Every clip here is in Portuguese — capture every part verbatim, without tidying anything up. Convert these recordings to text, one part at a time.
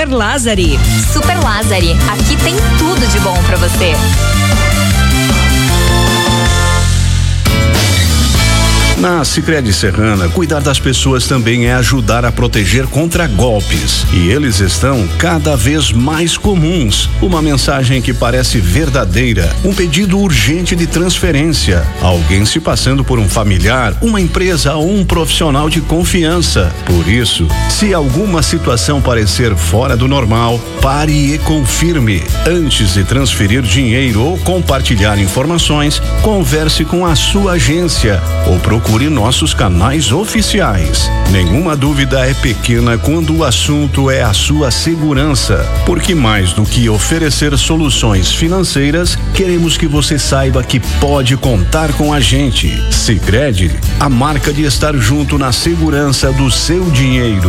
Super Lázari. Super Lázari, aqui tem tudo de bom pra você. Na Sicredi Serrana, cuidar das pessoas também é ajudar a proteger contra golpes. E eles estão cada vez mais comuns. Uma mensagem que parece verdadeira, um pedido urgente de transferência, alguém se passando por um familiar, uma empresa ou um profissional de confiança. Por isso, se alguma situação parecer fora do normal, pare e confirme. Antes de transferir dinheiro ou compartilhar informações, converse com a sua agência ou procure Procure nossos canais oficiais. Nenhuma dúvida é pequena quando o assunto é a sua segurança, porque mais do que oferecer soluções financeiras, queremos que você saiba que pode contar com a gente. Sicredi, a marca de estar junto na segurança do seu dinheiro.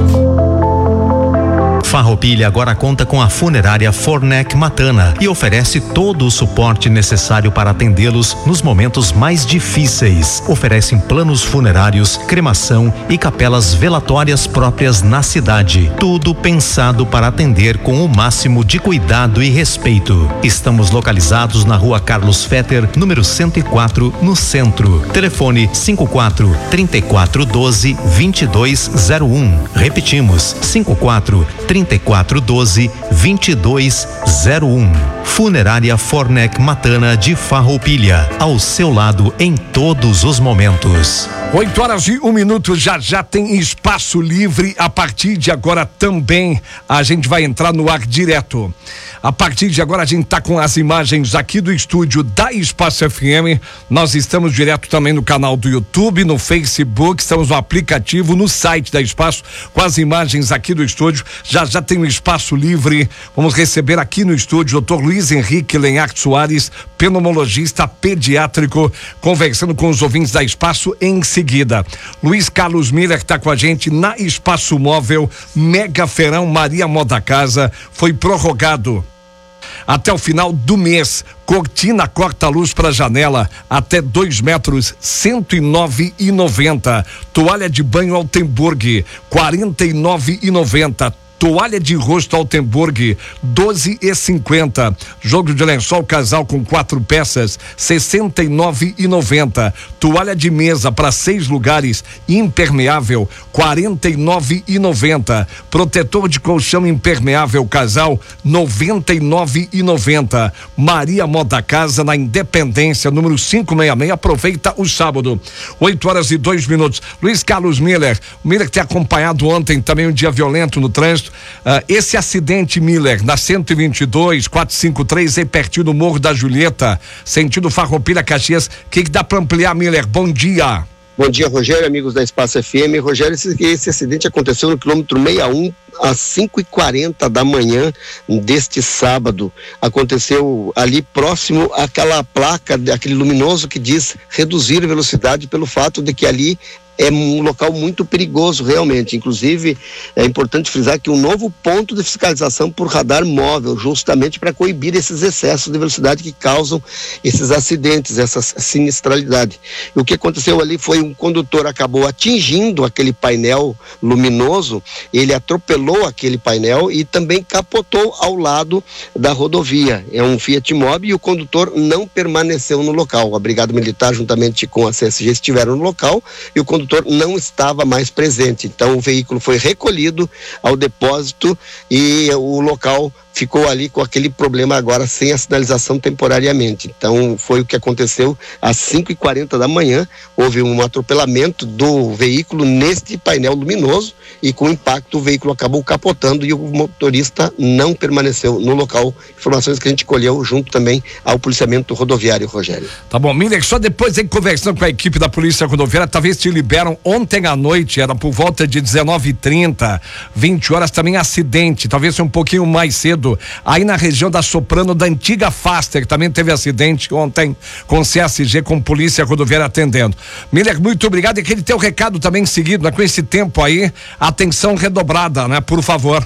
Farroupilha agora conta com a funerária Fornec Matana e oferece todo o suporte necessário para atendê-los nos momentos mais difíceis. Oferecem planos funerários, cremação e capelas velatórias próprias na cidade. Tudo pensado para atender com o máximo de cuidado e respeito. Estamos localizados na rua Carlos Fetter, número cento e quatro, no centro. Telefone cinco quatro, trinta e quatro, doze, vinte e dois zero um. Repetimos, cinco quatro, trinta e quatro, doze, vinte e dois zero um. Funerária Fornec Matana de Farroupilha, ao seu lado em todos os momentos. oito horas e um minuto, já já tem espaço livre. A partir de agora também a gente vai entrar no ar direto. A partir de agora a gente tá com as imagens aqui do estúdio da Espaço F M. Nós estamos direto também no canal do YouTube, no Facebook, estamos no aplicativo, no site da Espaço, com as imagens aqui do estúdio. Já já tem um espaço livre. Vamos receber aqui no estúdio o doutor Luiz Henrique Lenhart Soares, pneumologista pediátrico, conversando com os ouvintes da Espaço em seguida. Luiz Carlos Miller está com a gente na Espaço Móvel. Mega Feirão Maria Moda Casa foi prorrogado até o final do mês. Cortina corta-luz para janela até dois metros, cento e nove e noventa. Toalha de banho Altenburg, quarenta e nove e noventa. Toalha de rosto Altenburg, doze e cinquenta. Jogo de lençol casal com quatro peças, sessenta e nove e noventa. Toalha de mesa para seis lugares, impermeável, quarenta e nove e noventa. Protetor de colchão impermeável casal, noventa e nove e noventa. Maria Moda Casa, na Independência, número quinhentos e sessenta e seis. Aproveita o sábado. oito horas e dois minutos. Luiz Carlos Miller, o Miller que tem acompanhado ontem também um dia violento no trânsito. Uh, esse acidente, Miller, na cento e vinte e dois, quatrocentos e cinquenta e três, aí pertinho do Morro da Julieta, sentido Farroupilha, Caxias. O que, que dá para ampliar, Miller? Bom dia. Bom dia, Rogério, amigos da Espaço F M. Rogério, esse, esse acidente aconteceu no quilômetro sessenta e um, às cinco e quarenta da manhã deste sábado. Aconteceu ali próximo àquela placa, aquele luminoso que diz reduzir a velocidade, pelo fato de que ali é um local muito perigoso realmente. Inclusive, é importante frisar que um novo ponto de fiscalização por radar móvel, justamente para coibir esses excessos de velocidade que causam esses acidentes, essa sinistralidade. E o que aconteceu ali foi um condutor acabou atingindo aquele painel luminoso, ele atropelou aquele painel e também capotou ao lado da rodovia. É um Fiat Mobi e o condutor não permaneceu no local. A Brigada Militar, juntamente com a C S G, estiveram no local e o condutor não estava mais presente. Então o veículo foi recolhido ao depósito e o local ficou ali com aquele problema agora sem a sinalização temporariamente. Então foi o que aconteceu às cinco e quarenta da manhã. Houve um atropelamento do veículo neste painel luminoso e com o impacto o veículo acabou capotando e o motorista não permaneceu no local. Informações que a gente colheu junto também ao policiamento rodoviário, Rogério. Tá bom, Miller, só depois aí conversando com a equipe da Polícia Rodoviária, talvez te liberam ontem à noite, era por volta de dezenove e trinta, vinte horas, também acidente, talvez um pouquinho mais cedo, aí na região da Soprano, da antiga Faster, também teve acidente ontem com C S G, com Polícia Rodoviária atendendo. Miller, muito obrigado, e aquele teu recado também seguido, né? Com esse tempo aí, atenção redobrada, né? Por favor.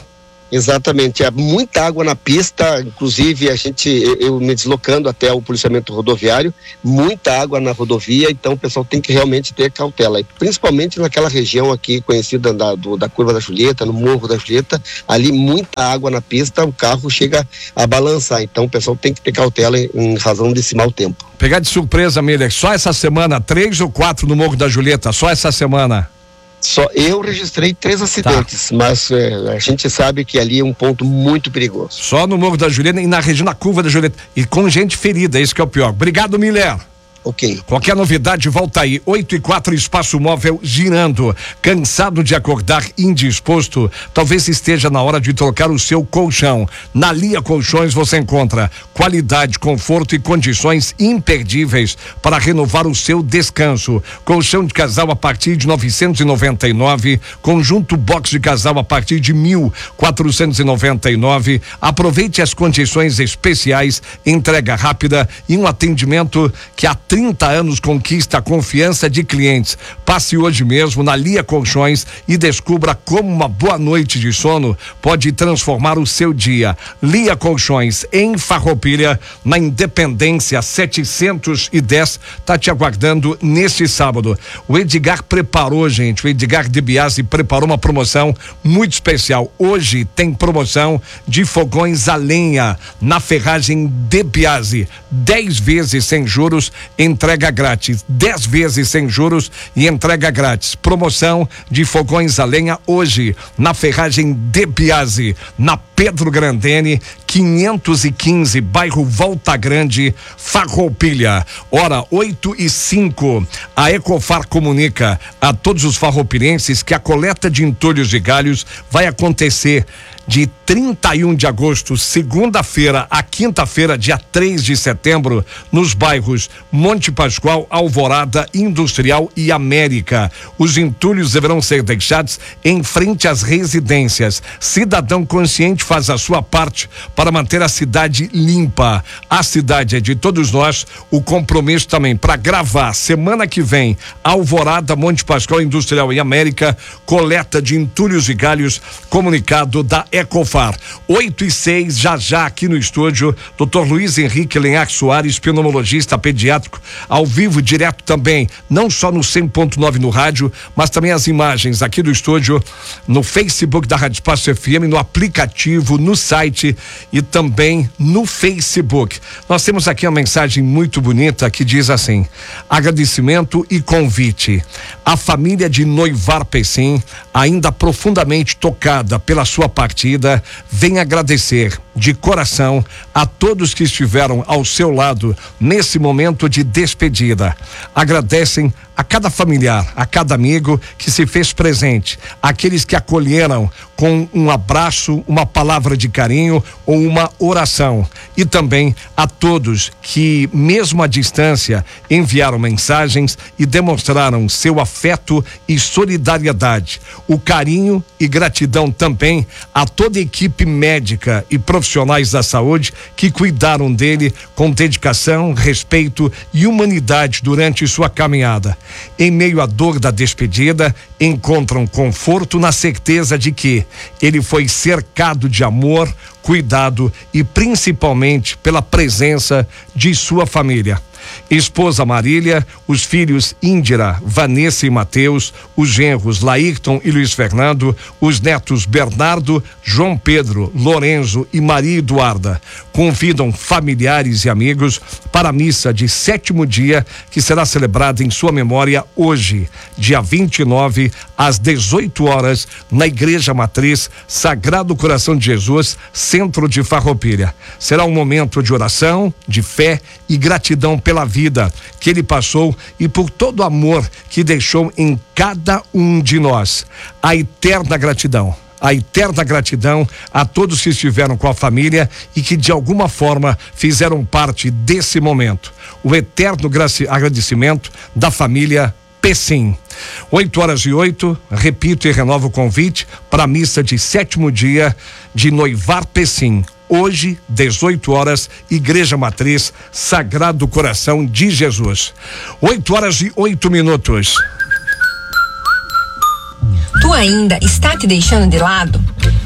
Exatamente, há muita água na pista, inclusive a gente, eu, eu me deslocando até o policiamento rodoviário, muita água na rodovia, então o pessoal tem que realmente ter cautela, principalmente naquela região aqui conhecida da, do, da Curva da Julieta, no Morro da Julieta, ali muita água na pista, o carro chega a balançar, então o pessoal tem que ter cautela em, em razão desse mau tempo. Pegar de surpresa, Miller, só essa semana, três ou quatro no Morro da Julieta, só essa semana? Só eu registrei três acidentes, tá. mas é, a gente sabe que ali é um ponto muito perigoso. Só no Morro da Julieta e na região da Curva da Julieta. E com gente ferida, isso que é o pior. Obrigado, Miller. Ok. Qualquer novidade, volta aí. oito e quatro, Espaço Móvel girando. Cansado de acordar indisposto? Talvez esteja na hora de trocar o seu colchão. Na Lia Colchões você encontra qualidade, conforto e condições imperdíveis para renovar o seu descanso. Colchão de casal a partir de novecentos e noventa e nove, conjunto box de casal a partir de mil quatrocentos e noventa e nove. Aproveite as condições especiais, entrega rápida e um atendimento que a trinta anos conquista a confiança de clientes. Passe hoje mesmo na Lia Colchões e descubra como uma boa noite de sono pode transformar o seu dia. Lia Colchões, em Farroupilha, na Independência setecentos e dez, tá te aguardando neste sábado. O Edgar preparou, gente, o Edgar de Biasi preparou uma promoção muito especial. Hoje tem promoção de fogões a lenha na ferragem de Biasi, dez vezes sem juros, entrega grátis, dez vezes sem juros e entrega grátis. Promoção de fogões a lenha hoje na ferragem de Biasi, na Pedro Grandene, quinhentos e quinze, bairro Volta Grande, Farroupilha. Hora oito e cinco. A Ecofar comunica a todos os farroupilenses que a coleta de entulhos de galhos vai acontecer de trinta e um de agosto, segunda-feira, a quinta-feira, dia três de setembro, nos bairros Monte Pascoal, Alvorada, Industrial e América. Os entulhos deverão ser deixados em frente às residências. Cidadão consciente faz a sua parte para manter a cidade limpa. A cidade é de todos nós. O compromisso também para gravar semana que vem, Alvorada, Monte Pascoal, Industrial e América, coleta de entulhos e galhos, comunicado da Ecofar. oito e seis, já já aqui no estúdio, doutor Luiz Henrique Lenhac Soares, pneumologista pediátrico, ao vivo, direto também, não só no cem ponto nove no rádio, mas também as imagens aqui do estúdio, no Facebook da Rádio Espaço F M, no aplicativo, no site e também no Facebook. Nós temos aqui uma mensagem muito bonita que diz assim: agradecimento e convite. A família de Noivar Pessim, ainda profundamente tocada pela sua partida, vem agradecer de coração a todos que estiveram ao seu lado nesse momento de despedida. Agradecem a cada familiar, a cada amigo que se fez presente, aqueles que acolheram com um abraço, uma palavra de carinho ou uma oração, e também a todos que, mesmo à distância, enviaram mensagens e demonstraram seu afeto e solidariedade. O carinho e gratidão também a toda a equipe médica e profissionais da saúde que cuidaram dele com dedicação, respeito e humanidade durante sua caminhada. Em meio à dor da despedida, encontram conforto na certeza de que ele foi cercado de amor, cuidado e principalmente pela presença de sua família. Esposa Marília, os filhos Índira, Vanessa e Mateus, os genros Laírton e Luiz Fernando, os netos Bernardo, João Pedro, Lorenzo e Maria Eduarda convidam familiares e amigos para a missa de sétimo dia que será celebrada em sua memória hoje, dia vinte e nove, às dezoito horas, na Igreja Matriz Sagrado Coração de Jesus, centro de Farroupilha. Será um momento de oração, de fé e gratidão pela vida que ele passou e por todo o amor que deixou em cada um de nós. A eterna gratidão. A eterna gratidão a todos que estiveram com a família e que de alguma forma fizeram parte desse momento. O eterno agradecimento da família Pessim. oito horas e oito, repito e renovo o convite para a missa de sétimo dia de Noivar Pessim. Hoje, dezoito horas, Igreja Matriz Sagrado Coração de Jesus. oito horas e oito minutos. Tu ainda está te deixando de lado?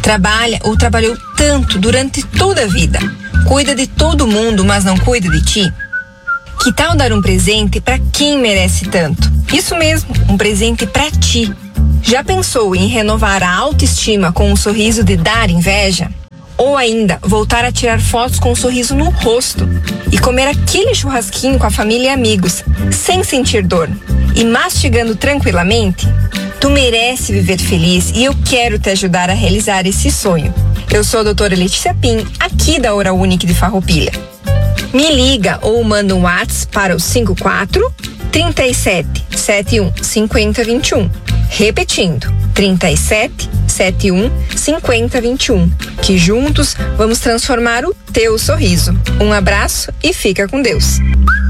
Trabalha ou trabalhou tanto durante toda a vida. Cuida de todo mundo, mas não cuida de ti? Que tal dar um presente para quem merece tanto? Isso mesmo, um presente para ti. Já pensou em renovar a autoestima com um sorriso de dar inveja? Ou ainda, voltar a tirar fotos com um sorriso no rosto e comer aquele churrasquinho com a família e amigos, sem sentir dor e mastigando tranquilamente? Tu merece viver feliz e eu quero te ajudar a realizar esse sonho. Eu sou a doutora Letícia Pim, aqui da Oral Unique de Farroupilha. Me liga ou manda um WhatsApp para o cinco quatro, trinta e sete, setenta e um, cinquenta, vinte e um. Repetindo, trinta e sete, setenta e um, cinquenta, vinte e um. Que juntos vamos transformar o teu sorriso. Um abraço e fica com Deus.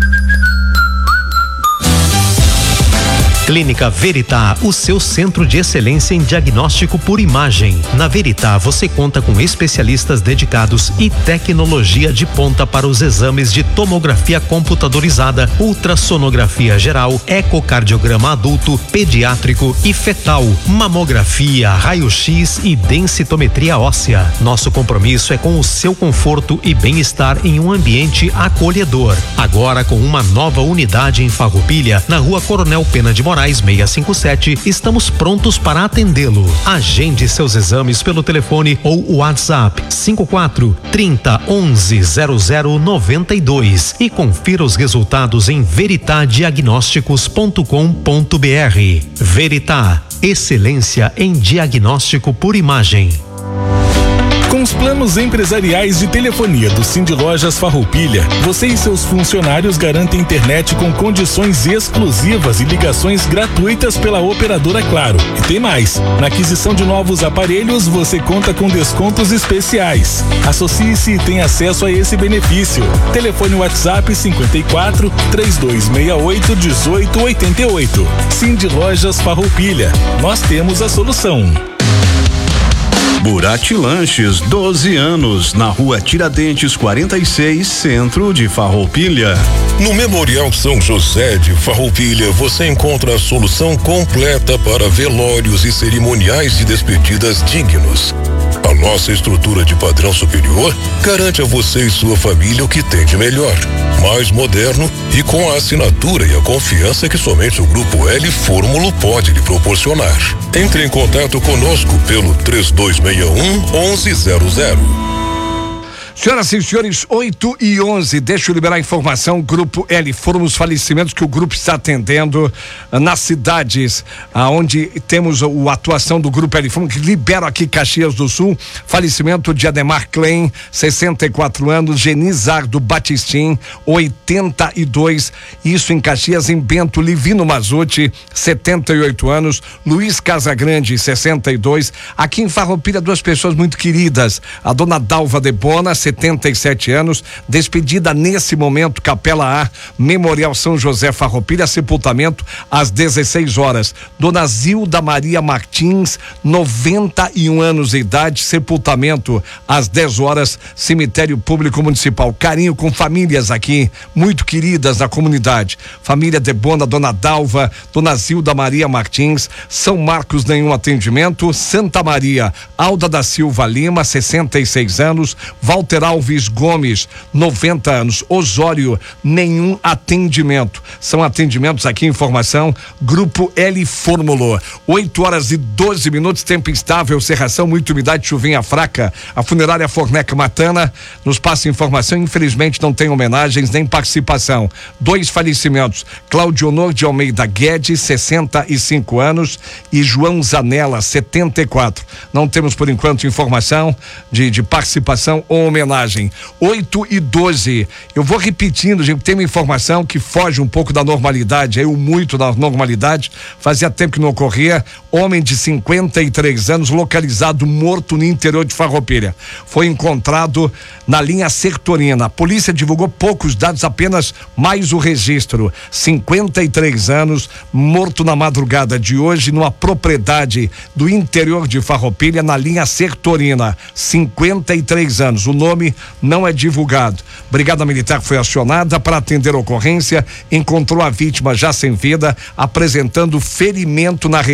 Clínica Veritá, o seu centro de excelência em diagnóstico por imagem. Na Veritá, você conta com especialistas dedicados e tecnologia de ponta para os exames de tomografia computadorizada, ultrassonografia geral, ecocardiograma adulto, pediátrico e fetal, mamografia, raio-x e densitometria óssea. Nosso compromisso é com o seu conforto e bem-estar em um ambiente acolhedor. Agora com uma nova unidade em Farroupilha, na Rua Coronel Pena de Moraes, seiscentos e cinquenta e sete, estamos prontos para atendê-lo. Agende seus exames pelo telefone ou WhatsApp cinco quatro, trinta, onze, zero zero, noventa e dois e confira os resultados em veritá diagnósticos ponto com ponto br. Veritá, excelência em diagnóstico por imagem. Com os planos empresariais de telefonia do Cindy Lojas Farroupilha, você e seus funcionários garantem internet com condições exclusivas e ligações gratuitas pela operadora Claro. E tem mais, na aquisição de novos aparelhos você conta com descontos especiais. Associe-se e tenha acesso a esse benefício. Telefone WhatsApp cinquenta e quatro, trinta e dois sessenta e oito, dezoito oitenta e oito. Cindy Lojas Farroupilha, nós temos a solução. Burati Lanches, doze anos, na Rua Tiradentes quarenta e seis, centro de Farroupilha. No Memorial São José de Farroupilha, você encontra a solução completa para velórios e cerimoniais de despedidas dignos. A nossa estrutura de padrão superior garante a você e sua família o que tem de melhor, mais moderno e com a assinatura e a confiança que somente o Grupo L Fórmulo pode lhe proporcionar. Entre em contato conosco pelo três dois seis um, onze zero zero. Senhoras e senhores, oito e onze, deixa eu liberar a informação, Grupo L, foram os falecimentos que o grupo está atendendo uh, nas cidades aonde uh, temos a atuação do Grupo L, que libera aqui Caxias do Sul, falecimento de Ademar Klein, sessenta e quatro anos, Genizardo Batistim, oitenta e dois, isso em Caxias, em Bento, Livino Mazuti, setenta e oito anos, Luiz Casagrande, sessenta e dois, aqui em Farroupilha, duas pessoas muito queridas, a dona Dalva de Bona, setenta e sete anos, despedida nesse momento, Capela A, Memorial São José Farroupilha, sepultamento às dezesseis horas. Dona Zilda Maria Martins, noventa e um anos de idade, sepultamento às dez horas, cemitério público municipal. Carinho com famílias aqui, muito queridas na comunidade. Família de Bona, Dona Dalva, Dona Zilda Maria Martins, São Marcos, nenhum atendimento, Santa Maria, Alda da Silva Lima, sessenta e seis anos, Walter Alves Gomes, noventa anos, Osório, nenhum atendimento. São atendimentos aqui, informação, Grupo L Fórmulo. oito horas e doze minutos, tempo instável, cerração, muita umidade, chuvinha fraca. A funerária Fornec Matana nos passa informação, infelizmente não tem homenagens nem participação. Dois falecimentos, Claudio Honor de Almeida Guedes, sessenta e cinco anos, e João Zanella, setenta e quatro. Não temos por enquanto informação de, de participação ou homenagem. oito e doze. Eu vou repetindo, gente, tem uma informação que foge um pouco da normalidade, aí o muito da normalidade, fazia tempo que não ocorria. Homem de cinquenta e três anos, localizado morto no interior de Farroupilha. Foi encontrado na linha Sertorina. A polícia divulgou poucos dados, apenas mais o registro. cinquenta e três anos, morto na madrugada de hoje, numa propriedade do interior de Farroupilha, na linha Sertorina. cinquenta e três anos. O nome não é divulgado. Brigada Militar foi acionada para atender a ocorrência, encontrou a vítima já sem vida, apresentando ferimento na região da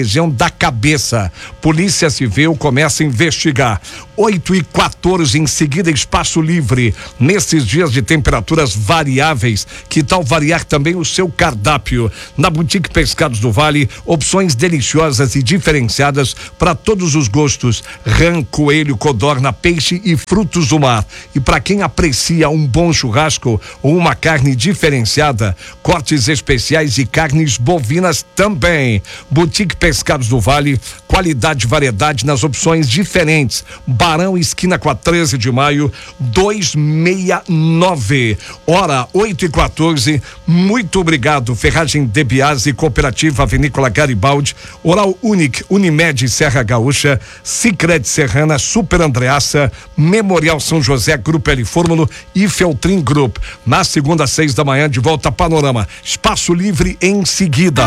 da cabeça. Polícia Civil começa a investigar. oito e quatorze, em seguida espaço livre. Nesses dias de temperaturas variáveis, que tal variar também o seu cardápio? Na Boutique Pescados do Vale, opções deliciosas e diferenciadas para todos os gostos. Rã, coelho, codorna, peixe e frutos do mar. E para quem aprecia um bom churrasco ou uma carne diferenciada, cortes especiais e carnes bovinas também. Boutique Pescados do Vale, qualidade e variedade nas opções diferentes. Barão, esquina com a treze de maio, duzentos e sessenta e nove. Hora oito e quatorze. Muito obrigado. Ferragem De Biasi, Cooperativa Vinícola Garibaldi, Oral Unique, Unimed Serra Gaúcha, Sicredi Serrana, Super Andreaça, Memorial São José, Grupo L Fórmulo e Feltrin Group. Na segunda, às seis da manhã, de volta a Panorama. Espaço livre em seguida.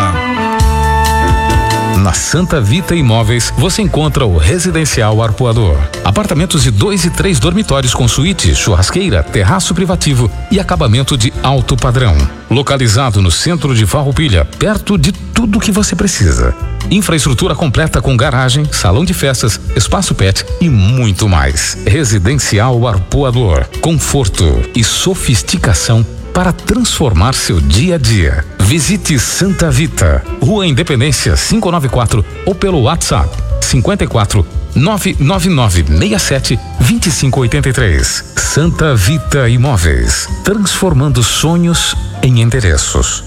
Na Santa Vita Imóveis, você encontra o Residencial Arpoador. Apartamentos de dois e três dormitórios com suíte, churrasqueira, terraço privativo e acabamento de alto padrão. Localizado no centro de Farroupilha, perto de tudo que você precisa. Infraestrutura completa com garagem, salão de festas, espaço pet e muito mais. Residencial Arpoador. Conforto e sofisticação para transformar seu dia a dia. Visite Santa Vita, Rua Independência quinhentos e noventa e quatro ou pelo WhatsApp cinquenta e quatro, nove nove nove, seis sete, dois cinco oito três. Santa Vita Imóveis, transformando sonhos em endereços.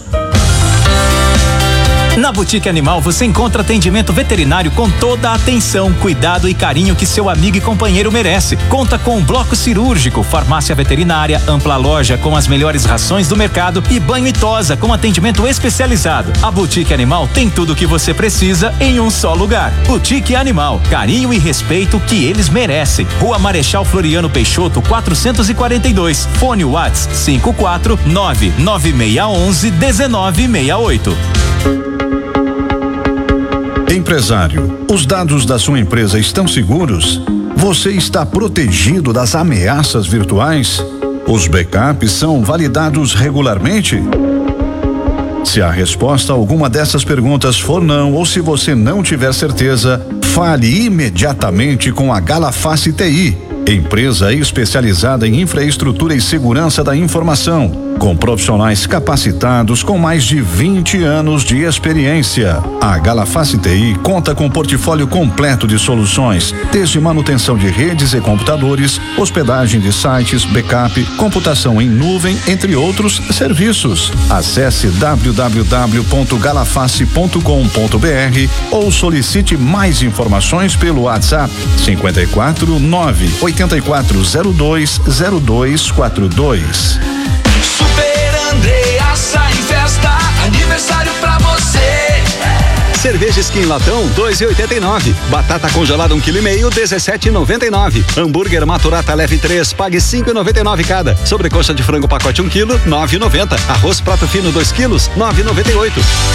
Na Boutique Animal você encontra atendimento veterinário com toda a atenção, cuidado e carinho que seu amigo e companheiro merece. Conta com um bloco cirúrgico, farmácia veterinária, ampla loja com as melhores rações do mercado e banho e tosa com atendimento especializado. A Boutique Animal tem tudo o que você precisa em um só lugar. Boutique Animal, carinho e respeito que eles merecem. Rua Marechal Floriano Peixoto, quatrocentos e quarenta e dois. Fone WhatsApp cinco quatro nove nove seis um um, um nove seis oito. Empresário, os dados da sua empresa estão seguros? Você está protegido das ameaças virtuais? Os backups são validados regularmente? Se a resposta a alguma dessas perguntas for não, ou se você não tiver certeza, fale imediatamente com a Galaface T I, empresa especializada em infraestrutura e segurança da informação, com profissionais capacitados com mais de vinte anos de experiência. A Galaface T I conta com um portfólio completo de soluções, desde manutenção de redes e computadores, hospedagem de sites, backup, computação em nuvem, entre outros serviços. Acesse w w w ponto galaface ponto com ponto b r ou solicite mais informações pelo WhatsApp cinquenta e quatro, nove oitenta e quatro zero dois zero dois quatro dois. Super Andreaça em festa, aniversário pra você. Cerveja Skin Latão, dois e oitenta e nove. Batata congelada um quilo e meio, dezessete e noventa e nove. Hambúrguer Maturata leve três, pague cinco e noventa e nove cada. Sobrecoxa de frango pacote um quilo, nove e noventa. Arroz prato fino dois quilos, nove e noventa e oito.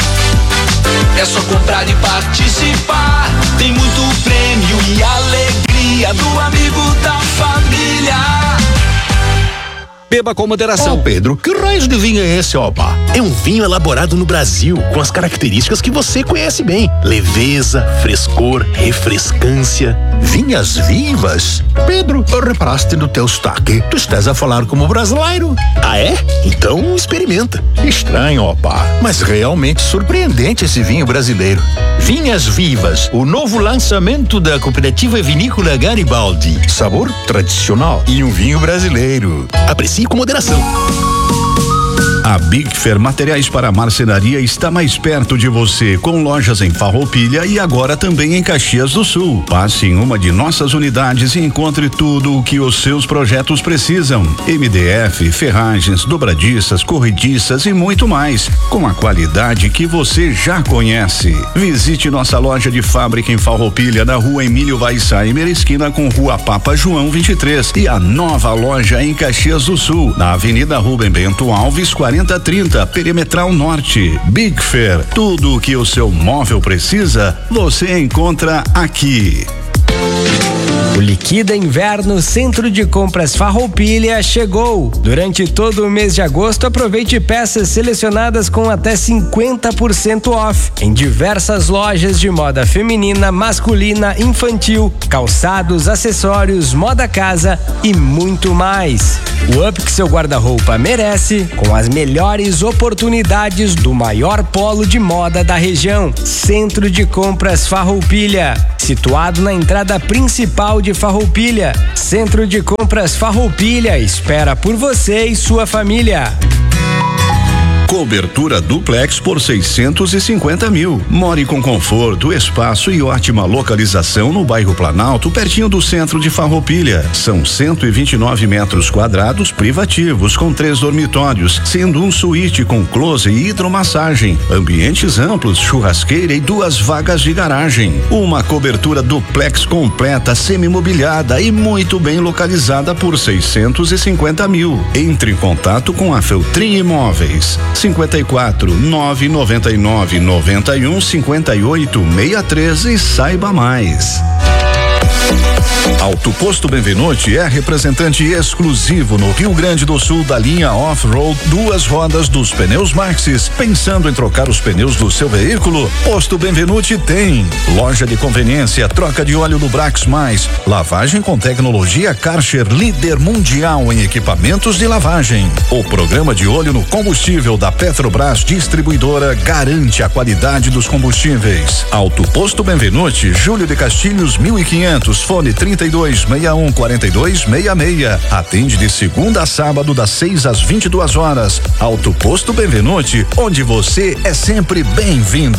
É só comprar e participar. Tem muito prêmio e alegria do amigo da família. Beba com moderação. Ô, Pedro, que raio de vinho é esse, opa? É um vinho elaborado no Brasil, com as características que você conhece bem. Leveza, frescor, refrescância. Vinhas vivas? Pedro, eu reparaste no teu sotaque. Tu estás a falar como brasileiro. Ah, é? Então experimenta. Estranho, opa, mas realmente surpreendente esse vinho brasileiro. Vinhas Vivas, o novo lançamento da Cooperativa Vinícola Garibaldi. Sabor tradicional e um vinho brasileiro. Aprecie com moderação. A Big Fair Materiais para Marcenaria está mais perto de você, com lojas em Farroupilha e agora também em Caxias do Sul. Passe em uma de nossas unidades e encontre tudo o que os seus projetos precisam. M D F, ferragens, dobradiças, corrediças e muito mais, com a qualidade que você já conhece. Visite nossa loja de fábrica em Farroupilha, na Rua Emílio Weissheimer, esquina com Rua Papa João vinte e três, e a nova loja em Caxias do Sul, na Avenida Rubem Bento Alves, quarenta trinta, Perimetral Norte. Big Fair, tudo o que o seu móvel precisa, você encontra aqui. O Liquida Inverno Centro de Compras Farroupilha chegou. Durante todo o mês de agosto, aproveite peças selecionadas com até cinquenta por cento off em diversas lojas de moda feminina, masculina, infantil, calçados, acessórios, moda casa e muito mais. O up que seu guarda-roupa merece, com as melhores oportunidades do maior polo de moda da região. Centro de Compras Farroupilha, situado na entrada principal de Farroupilha. Centro de Compras Farroupilha espera por você e sua família. Cobertura duplex por seiscentos e cinquenta mil. More com conforto, espaço e ótima localização no bairro Planalto, pertinho do centro de Farroupilha. São cento e vinte e nove metros quadrados privativos com três dormitórios, sendo um suíte com closet e hidromassagem, ambientes amplos, churrasqueira e duas vagas de garagem. Uma cobertura duplex completa, semi-mobiliada e muito bem localizada por seiscentos e cinquenta mil. Entre em contato com a Feltrin Imóveis. cinquenta e quatro, nove noventa e nove, noventa e um, cinquenta e oito, sessenta e três e saiba mais. Auto Posto Benvenuti é representante exclusivo no Rio Grande do Sul da linha Off-Road duas rodas dos pneus Maxxis. Pensando em trocar os pneus do seu veículo? Posto Benvenuti tem loja de conveniência, troca de óleo do Brax Mais, lavagem com tecnologia Karcher, líder mundial em equipamentos de lavagem. O programa de olho no combustível da Petrobras Distribuidora garante a qualidade dos combustíveis. Auto Posto Benvenuti, Júlio de Castilhos mil e quinhentos, fone trinta e dois, sessenta e um, quarenta e dois, sessenta e seis. Atende de segunda a sábado das seis às vinte e duas horas. Auto Posto Benvenuti, onde você é sempre bem-vindo.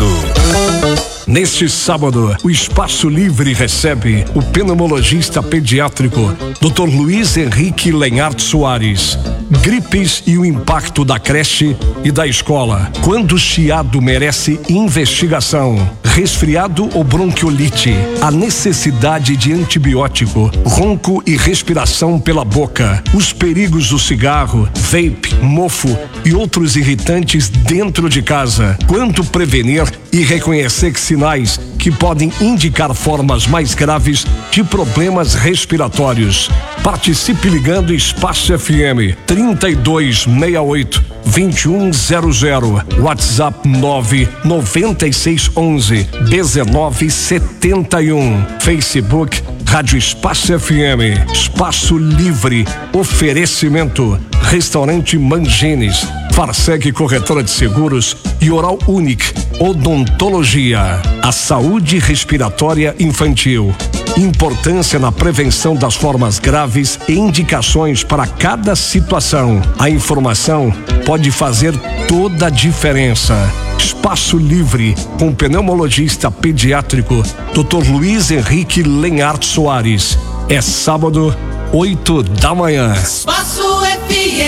Neste sábado, o Espaço Livre recebe o pneumologista pediátrico doutor Luiz Henrique Lenhart Soares. Gripes e o impacto da creche e da escola. Quando o chiado merece investigação. Resfriado ou bronquiolite. A necessidade de antibiótico. Ronco e respiração pela boca. Os perigos do cigarro, vape, mofo e outros irritantes dentro de casa. Quanto prevenir e reconhecer que sinais que podem indicar formas mais graves de problemas respiratórios. Participe ligando Espaço F M trinta e dois, sessenta e oito, vinte e um zero zero. WhatsApp nove nove seis onze, dezenove setenta e um. Facebook Rádio Espaço F M. Espaço Livre. Oferecimento Restaurante Mangines, Farseg Corretora de Seguros e Oral Unique Odontologia. A saúde respiratória infantil. Importância na prevenção das formas graves e indicações para cada situação. A informação pode fazer toda a diferença. Espaço Livre, com pneumologista pediátrico doutor Luiz Henrique Lenhart Soares. É sábado, oito da manhã. Espaço F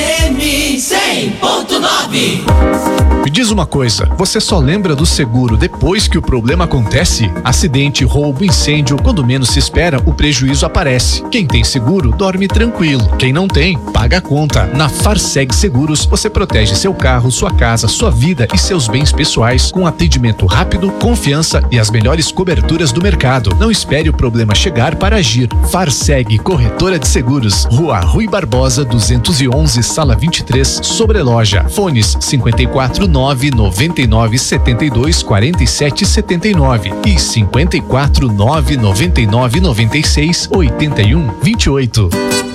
M cem ponto nove. Me diz uma coisa, você só lembra do seguro depois que o problema acontece? Acidente, roubo, incêndio, quando menos se espera, o prejuízo aparece. Quem tem seguro, dorme tranquilo. Quem não tem, paga a conta. Na Farseg Seguros, você protege seu carro, sua casa, sua vida e seus bens pessoais com atendimento rápido, confiança e as melhores coberturas do mercado. Não espere o problema chegar para agir. Farseg Corretora de Seguros, Rua Rui Barbosa, duzentos e onze, sala vinte e três, Sobreloja. Fones cinquenta e quatro, nove noventa e nove, setenta e dois, quarenta e sete, setenta e nove e cinquenta e quatro, nove noventa e nove, noventa e seis, oitenta e um, vinte e oito.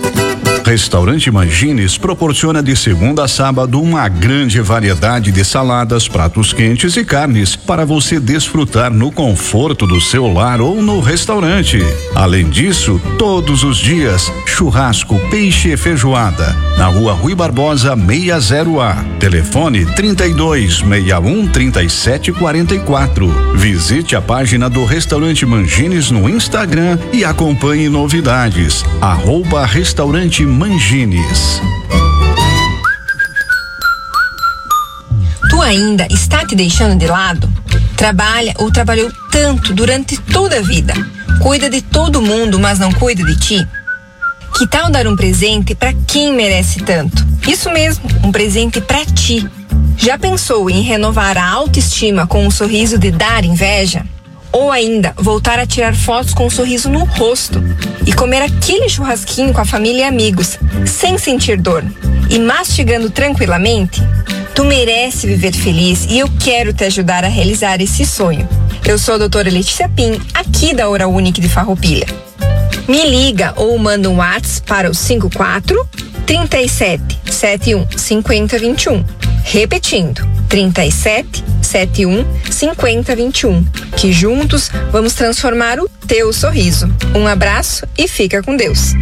Restaurante Mangines proporciona de segunda a sábado uma grande variedade de saladas, pratos quentes e carnes para você desfrutar no conforto do seu lar ou no restaurante. Além disso, todos os dias, churrasco, peixe e feijoada. Na Rua Rui Barbosa sessenta A. Telefone trinta e dois, sessenta e um, trinta e sete, quarenta e quatro. Visite a página do Restaurante Mangines no Instagram e acompanhe novidades. Arroba Restaurante Mangines. Tu ainda está te deixando de lado? Trabalha ou trabalhou tanto durante toda a vida? Cuida de todo mundo, mas não cuida de ti? Que tal dar um presente para quem merece tanto? Isso mesmo, um presente para ti. Já pensou em renovar a autoestima com um sorriso de dar inveja? Ou ainda, voltar a tirar fotos com um sorriso no rosto e comer aquele churrasquinho com a família e amigos, sem sentir dor e mastigando tranquilamente? Tu merece viver feliz e eu quero te ajudar a realizar esse sonho. Eu sou a doutora Letícia Pim, aqui da Oral Unique de Farroupilha. Me liga ou manda um WhatsApp para o cinco quatro, três sete, sete um, cinco zero dois um. Repetindo, três sete, sete um, cinco zero dois um. Que juntos vamos transformar o teu sorriso. Um abraço e fica com Deus.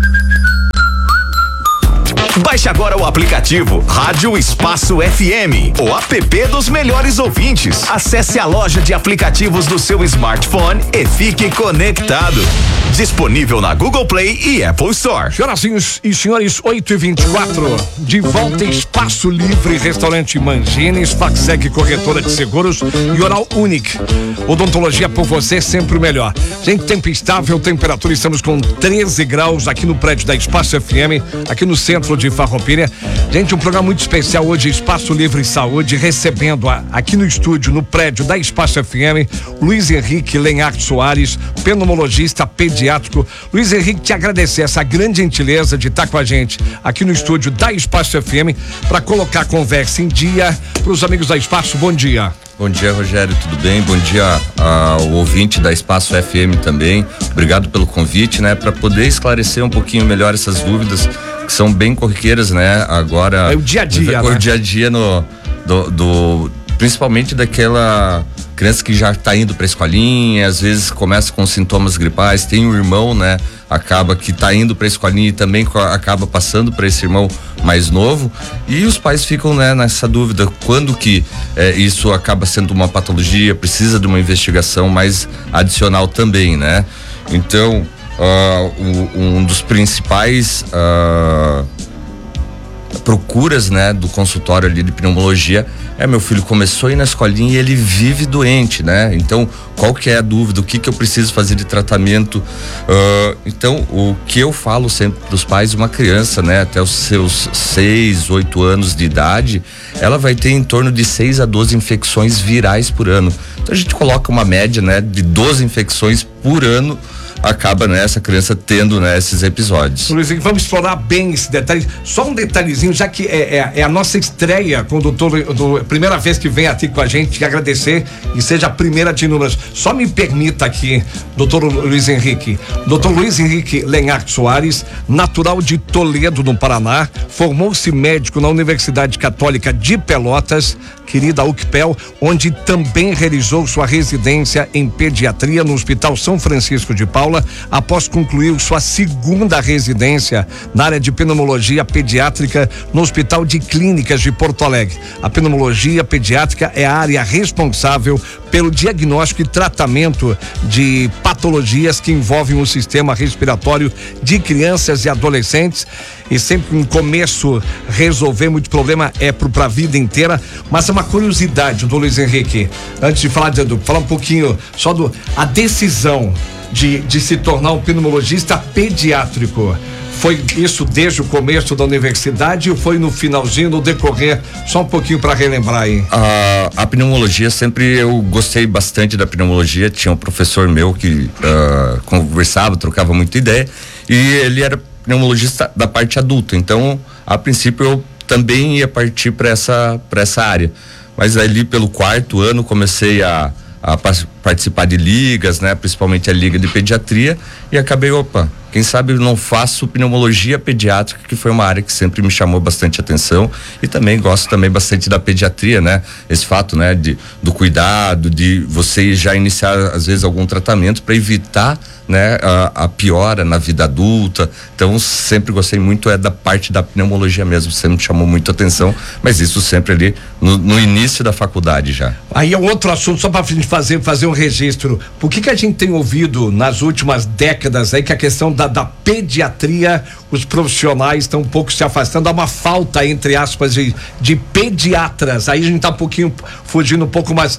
Baixe agora o aplicativo Rádio Espaço F M, o app dos melhores ouvintes. Acesse a loja de aplicativos do seu smartphone e fique conectado. Disponível na Google Play e Apple Store. Senhoras e senhores, oito e vinte e quatro. De volta, Espaço Livre, Restaurante Mangines, Facseg Corretora de Seguros e Oral Unique. Odontologia por você, sempre o melhor. Gente, tempo estável, temperatura, estamos com treze graus aqui no prédio da Espaço F M, aqui no centro de Farroupilha. Gente, um programa muito especial hoje, Espaço Livre Saúde, recebendo a, aqui no estúdio, no prédio da Espaço F M, Luiz Henrique Lenhart Soares, pneumologista pediátrico. Luiz Henrique, te agradecer essa grande gentileza de estar com a gente aqui no estúdio da Espaço F M para colocar a conversa em dia para os amigos da Espaço. Bom dia. Bom dia, Rogério, tudo bem? Bom dia ao ouvinte da Espaço F M também. Obrigado pelo convite, né? Para poder esclarecer um pouquinho melhor essas dúvidas que são bem corriqueiras, né? Agora. É o dia a dia, O né? dia a dia no, do, do principalmente daquela criança que já está indo para a escolinha, às vezes começa com sintomas gripais, tem um irmão, né? Acaba que está indo para a escolinha e também acaba passando para esse irmão mais novo, e os pais ficam, né, nessa dúvida quando que é, isso acaba sendo uma patologia, precisa de uma investigação mais adicional também, né? Então, uh, um, um dos principais uh, procuras, né, do consultório ali de pneumologia é: meu filho começou a ir na escolinha e ele vive doente, né? Então, qual que é a dúvida? O que que eu preciso fazer de tratamento? Uh, então, o que eu falo sempre para os pais, uma criança, né, até os seus seis, oito anos de idade, ela vai ter em torno de seis a doze infecções virais por ano. Então, a gente coloca uma média, né, de doze infecções por ano, acaba, né, essa criança tendo, né, esses episódios. Luizinho, vamos explorar bem esse detalhe. Só um detalhezinho, já que é, é, é a nossa estreia com o doutor, do, primeira vez que vem aqui com a gente, te agradecer e seja a primeira de números. Só me permita aqui, doutor Luiz Henrique. doutor Luiz Henrique Lenhart Soares, natural de Toledo, no Paraná, formou-se médico na Universidade Católica de Pelotas, querida U C P E L, onde também realizou sua residência em pediatria no Hospital São Francisco de Paula, após concluir sua segunda residência na área de pneumologia pediátrica no Hospital de Clínicas de Porto Alegre. A pneumologia pediátrica é a área responsável pelo diagnóstico e tratamento de patologias que envolvem o sistema respiratório de crianças e adolescentes, e sempre um começo resolver muito problema é para a vida inteira. Mas é uma curiosidade do Luiz Henrique, antes de falar de, de falar um pouquinho só do a decisão de, de se tornar um pneumologista pediátrico. Foi isso desde o começo da universidade ou foi no finalzinho, no decorrer? Só um pouquinho para relembrar aí. A, a pneumologia, sempre eu gostei bastante da pneumologia. Tinha um professor meu que uh, conversava, trocava muita ideia, e ele era pneumologista da parte adulta. Então, a princípio, eu também ia partir para essa, para essa área. Mas ali pelo quarto ano comecei a a participar de ligas, né? Principalmente a liga de pediatria, e acabei, opa, quem sabe eu não faço pneumologia pediátrica, que foi uma área que sempre me chamou bastante atenção, e também gosto também bastante da pediatria, né? Esse fato, né? De, do cuidado, de você já iniciar às vezes algum tratamento para evitar, né? A, a piora na vida adulta. Então sempre gostei muito é da parte da pneumologia mesmo, sempre me chamou muito atenção, mas isso sempre ali no, no início da faculdade já. Aí é um outro assunto, só para fazer fazer um registro. Por que que a gente tem ouvido nas últimas décadas aí que a questão da, da pediatria, os profissionais estão um pouco se afastando, há uma falta, entre aspas, de, de pediatras. Aí a gente tá um pouquinho fugindo um pouco mais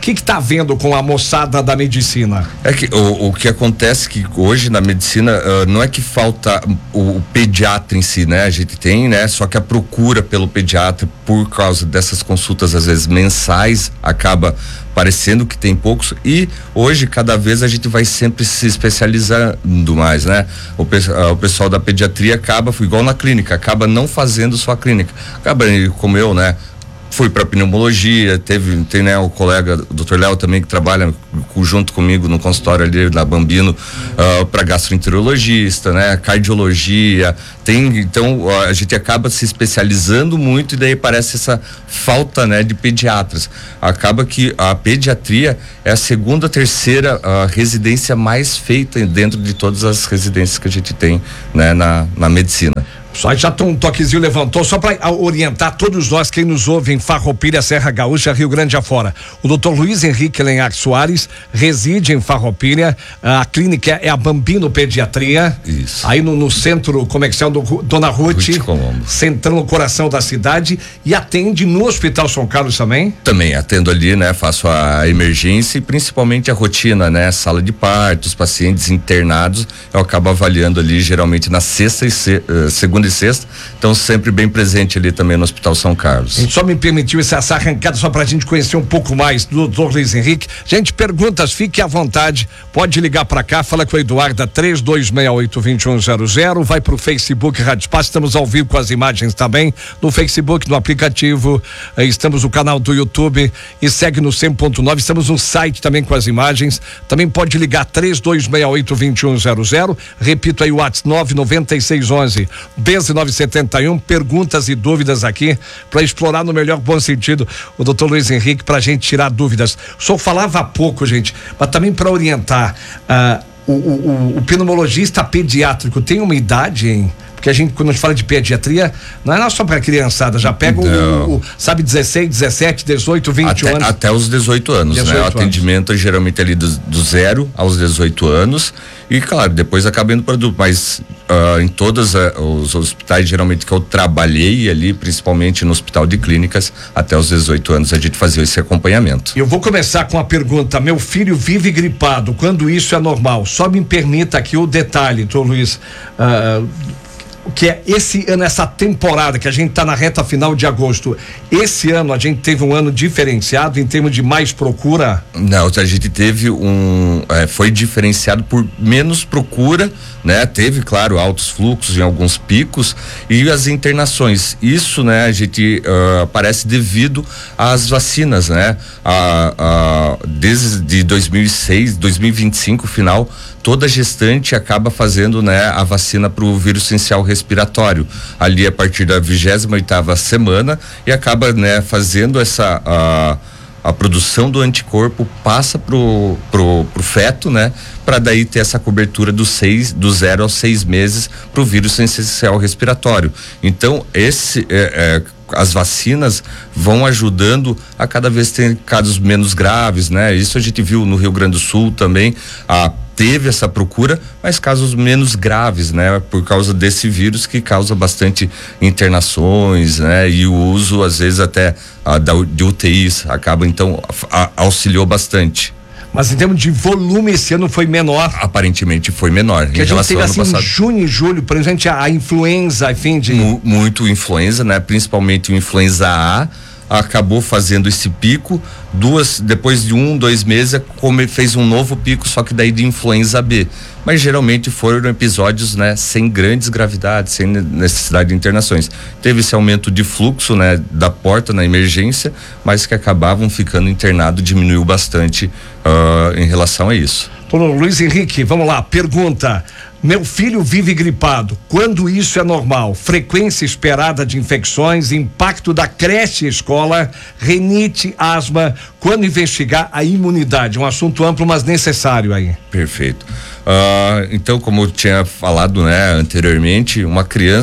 que que tá vendo com a moçada da medicina? É que o, o que acontece que hoje na medicina uh, não é que falta o, o pediatra em si, né? A gente tem, né? Só que a procura pelo pediatra por causa dessas consultas às vezes mensais acaba parecendo que tem poucos, e hoje cada vez a gente vai sempre se especializando mais, né? O, o pessoal da pediatria acaba, igual na clínica, acaba não fazendo só a clínica, acaba como eu, né? Fui para pneumologia, teve, tem, né, o colega, o doutor Léo também, que trabalha junto comigo no consultório ali da Bambino, uh, para gastroenterologista, né, cardiologia, tem, então uh, a gente acaba se especializando muito e daí parece essa falta, né, de pediatras. Acaba que a pediatria é a segunda, terceira uh, residência mais feita dentro de todas as residências que a gente tem, né, na, na medicina. Só já um toquezinho levantou, só para orientar todos nós quem nos ouve em Farroupilha, Serra Gaúcha, Rio Grande afora. O doutor Luiz Henrique Lenhac Soares reside em Farroupilha, a clínica é a Bambino Pediatria. Isso. Aí no, no centro comercial do Dona Ruth, centrão no coração da cidade, e atende no Hospital São Carlos também? Também atendo ali, né? Faço a emergência e principalmente a rotina, né? Sala de parto, os pacientes internados, eu acabo avaliando ali geralmente na sexta e se, uh, segunda e sexta, então sempre bem presente ali também no Hospital São Carlos. A gente só me permitiu essa, essa arrancada só pra gente conhecer um pouco mais do doutor Luiz Henrique. Gente, perguntas, fique à vontade, pode ligar pra cá, fala com a Eduarda, três dois seis oito, dois um zero zero, vai pro Facebook Rádio Espaço, estamos ao vivo com as imagens também, no Facebook, no aplicativo, eh, estamos no canal do YouTube e segue no cem ponto nove, estamos no site também com as imagens, também pode ligar três dois seis oito, dois um zero zero, repito aí o WhatsApp nove nove seis um um dezenove setenta e um, perguntas e dúvidas aqui para explorar no melhor bom sentido o doutor Luiz Henrique pra gente tirar dúvidas. O senhor falava há pouco, gente, mas também para orientar uh, o, o, o, o pneumologista pediátrico tem uma idade, hein? Porque a gente, quando a gente fala de pediatria, não é só para criançada, já pega o, o, sabe, dezesseis, dezessete, dezoito, vinte até, anos. Até os dezoito anos, dezoito né? Anos. O atendimento é geralmente ali do, do zero aos dezoito anos. E, claro, depois acaba indo para adulto. Mas uh, em todos uh, os hospitais, geralmente, que eu trabalhei ali, principalmente no hospital de clínicas, até os dezoito anos a gente fazia esse acompanhamento. Eu vou começar com a pergunta: meu filho vive gripado, quando isso é normal? Só me permita aqui o detalhe, doutor Luiz. Uh, que é esse ano, essa temporada que a gente está na reta final de agosto, esse ano a gente teve um ano diferenciado em termos de mais procura? Não, a gente teve um, é, foi diferenciado por menos procura, né? Teve, claro, altos fluxos em alguns picos e as internações, isso, né? A gente uh, parece devido às vacinas, né? A, a, desde dois mil e seis, dois mil e vinte e cinco final, toda gestante acaba fazendo, né, a vacina para o vírus essencial respiratório ali a partir da vigésima oitava semana e acaba, né, fazendo essa a, a produção do anticorpo passa pro pro, pro feto, né, para daí ter essa cobertura do seis do zero aos seis meses para o vírus essencial respiratório. Então esse é, é as vacinas vão ajudando a cada vez ter casos menos graves, né? Isso a gente viu no Rio Grande do Sul também, a teve essa procura, mas casos menos graves, né? Por causa desse vírus que causa bastante internações, né? E o uso, às vezes, até a, da, de U T Is acaba, então, a, a, auxiliou bastante. Mas em termos de volume, esse ano foi menor? Aparentemente foi menor. Que a gente teve assim em junho e julho, por exemplo, a, a influenza, enfim, de... M- muito influenza, né? Principalmente o influenza A, acabou fazendo esse pico, duas, depois de um, dois meses, como fez um novo pico, só que daí de influenza B. Mas geralmente foram episódios, né, sem grandes gravidades, sem necessidade de internações. Teve esse aumento de fluxo, né, da porta na emergência, mas que acabavam ficando internado, diminuiu bastante uh, em relação a isso. Doutor Luiz Henrique, vamos lá, pergunta: meu filho vive gripado, quando isso é normal? Frequência esperada de infecções, impacto da creche e escola, rinite, asma, quando investigar a imunidade? Um assunto amplo, mas necessário aí. Perfeito. Uh, então, como eu tinha falado, né, anteriormente, uma criança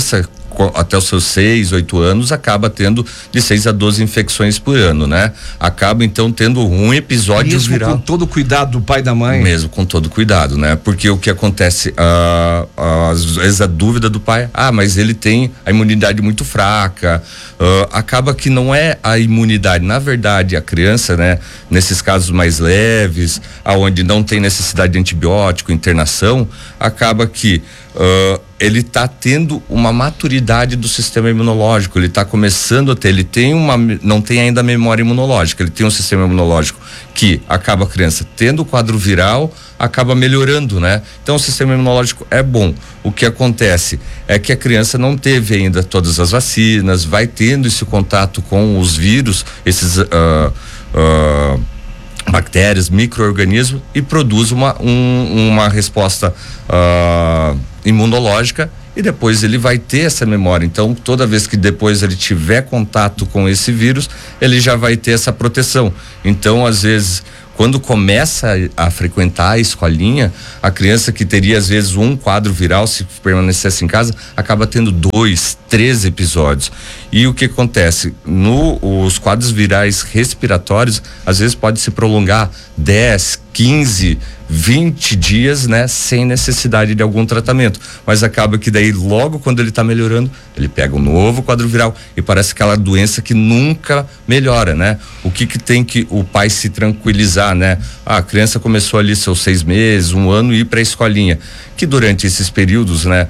até os seus seis, oito anos, acaba tendo de seis a doze infecções por ano, né? Acaba então tendo um episódio Mesmo viral. com todo o cuidado do pai e da mãe. Mesmo com todo o cuidado, né? Porque o que acontece, ah, às vezes a dúvida do pai, ah, mas ele tem a imunidade muito fraca, ah, acaba que não é a imunidade, na verdade a criança, né? Nesses casos mais leves, aonde não tem necessidade de antibiótico, internação, acaba que Uh, ele está tendo uma maturidade do sistema imunológico, ele está começando a ter, ele tem uma, não tem ainda memória imunológica, ele tem um sistema imunológico que acaba a criança tendo o quadro viral, acaba melhorando, né? Então o sistema imunológico é bom. O que acontece é que a criança não teve ainda todas as vacinas, vai tendo esse contato com os vírus, esses uh, uh, bactérias, micro-organismos, e produz uma, um, uma resposta uh, imunológica, e depois ele vai ter essa memória. Então, toda vez que depois ele tiver contato com esse vírus, ele já vai ter essa proteção. Então, às vezes, quando começa a, a frequentar a escolinha, a criança que teria às vezes um quadro viral, se permanecesse em casa, acaba tendo dois, três episódios. E o que acontece? No, os quadros virais respiratórios, às vezes pode se prolongar dez, quinze, vinte dias, né, sem necessidade de algum tratamento, mas acaba que daí logo quando ele está melhorando, ele pega um novo quadro viral e parece aquela doença que nunca melhora, né? O que que tem que o pai se tranquilizar, né? Ah, a criança começou ali seus seis meses, um ano, ir para a escolinha, que durante esses períodos, né,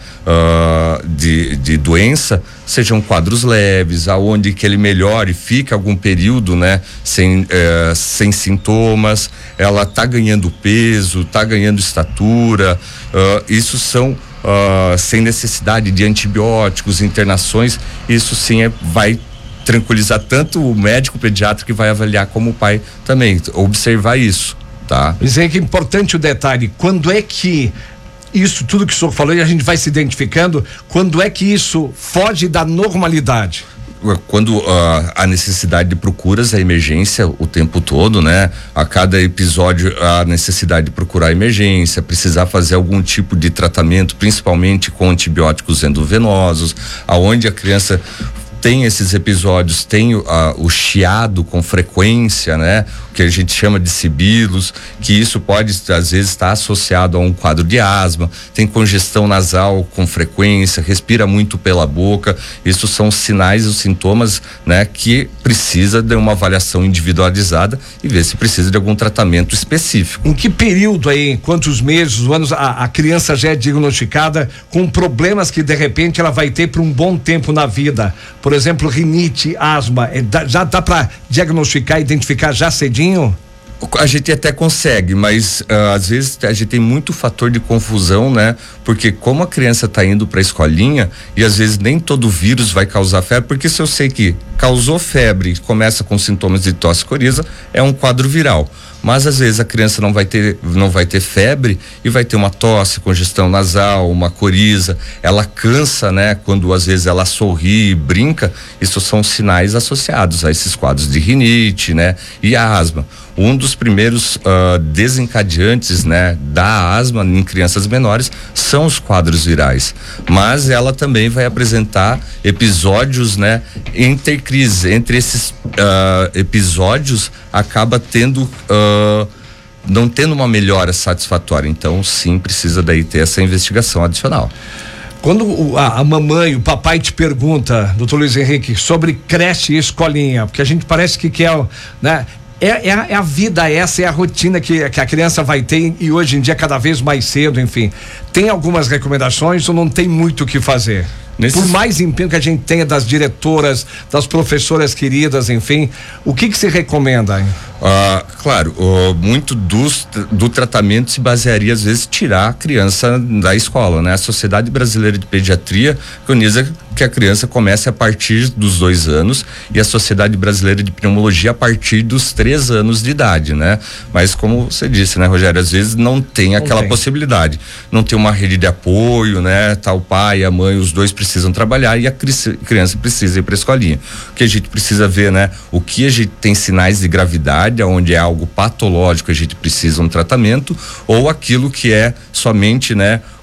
uh, de, de doença, sejam quadros leves, aonde que ele melhore, fica algum período, né, sem, uh, sem sintomas, ela tá ganhando peso, tá ganhando estatura, uh, isso são uh, sem necessidade de antibióticos, internações, isso sim é, vai tranquilizar tanto o médico pediatra que vai avaliar como o pai também, observar isso, tá? Mas é que é importante o detalhe, quando é que isso, tudo que o senhor falou, e a gente vai se identificando, quando é que isso foge da normalidade? Quando uh, a necessidade de procuras, a emergência o tempo todo, né? A cada episódio a necessidade de procurar emergência, precisar fazer algum tipo de tratamento, principalmente com antibióticos endovenosos, aonde a criança tem esses episódios, tem uh, o chiado com frequência, né? Que a gente chama de sibilos, que isso pode às vezes estar associado a um quadro de asma, tem congestão nasal com frequência, respira muito pela boca, isso são sinais e sintomas, né? Que precisa de uma avaliação individualizada e ver se precisa de algum tratamento específico. Em que período aí, quantos meses, anos, a, a criança já é diagnosticada com problemas que de repente ela vai ter por um bom tempo na vida? Por exemplo, rinite, asma, é, dá, já dá para diagnosticar, identificar já cedinho? A gente até consegue, mas uh, às vezes a gente tem muito fator de confusão, né? Porque como a criança está indo para a escolinha e às vezes nem todo vírus vai causar febre, porque se eu sei que causou febre, começa com sintomas de tosse e coriza, é um quadro viral. Mas às vezes a criança não vai ter, não vai ter febre e vai ter uma tosse, congestão nasal, uma coriza, ela cansa, né? Quando às vezes ela sorri e brinca, isso são sinais associados a esses quadros de rinite, né? E a asma. Um dos primeiros uh, desencadeantes, né, da asma em crianças menores são os quadros virais, mas ela também vai apresentar episódios, né, intercrises. Entre esses uh, episódios acaba tendo uh, não tendo uma melhora satisfatória, então sim precisa daí ter essa investigação adicional. Quando a, a mamãe, o papai te pergunta, doutor Luiz Henrique, sobre creche e escolinha, porque a gente parece que quer, né? É, é, a, é a vida essa, é a rotina que, que a criança vai ter e hoje em dia cada vez mais cedo, enfim. Tem algumas recomendações ou não tem muito o que fazer? Nesses... Por mais empenho que a gente tenha das diretoras, das professoras queridas, enfim, o que que se recomenda? Ah, claro, oh, muito dos, do tratamento se basearia às vezes tirar a criança da escola, né? A Sociedade Brasileira de Pediatria preconiza que a criança comece a partir dos dois anos e a Sociedade Brasileira de Pneumologia a partir dos três anos de idade, né? Mas como você disse, né, Rogério, às vezes não tem aquela não tem. possibilidade, não tem uma rede de apoio, né? Tá o pai, a mãe, os dois precisam trabalhar e a criança precisa ir para a escolinha. O que a gente precisa ver, né? O que a gente tem sinais de gravidade, onde é algo patológico, a gente precisa um tratamento, ou aquilo que é somente, né,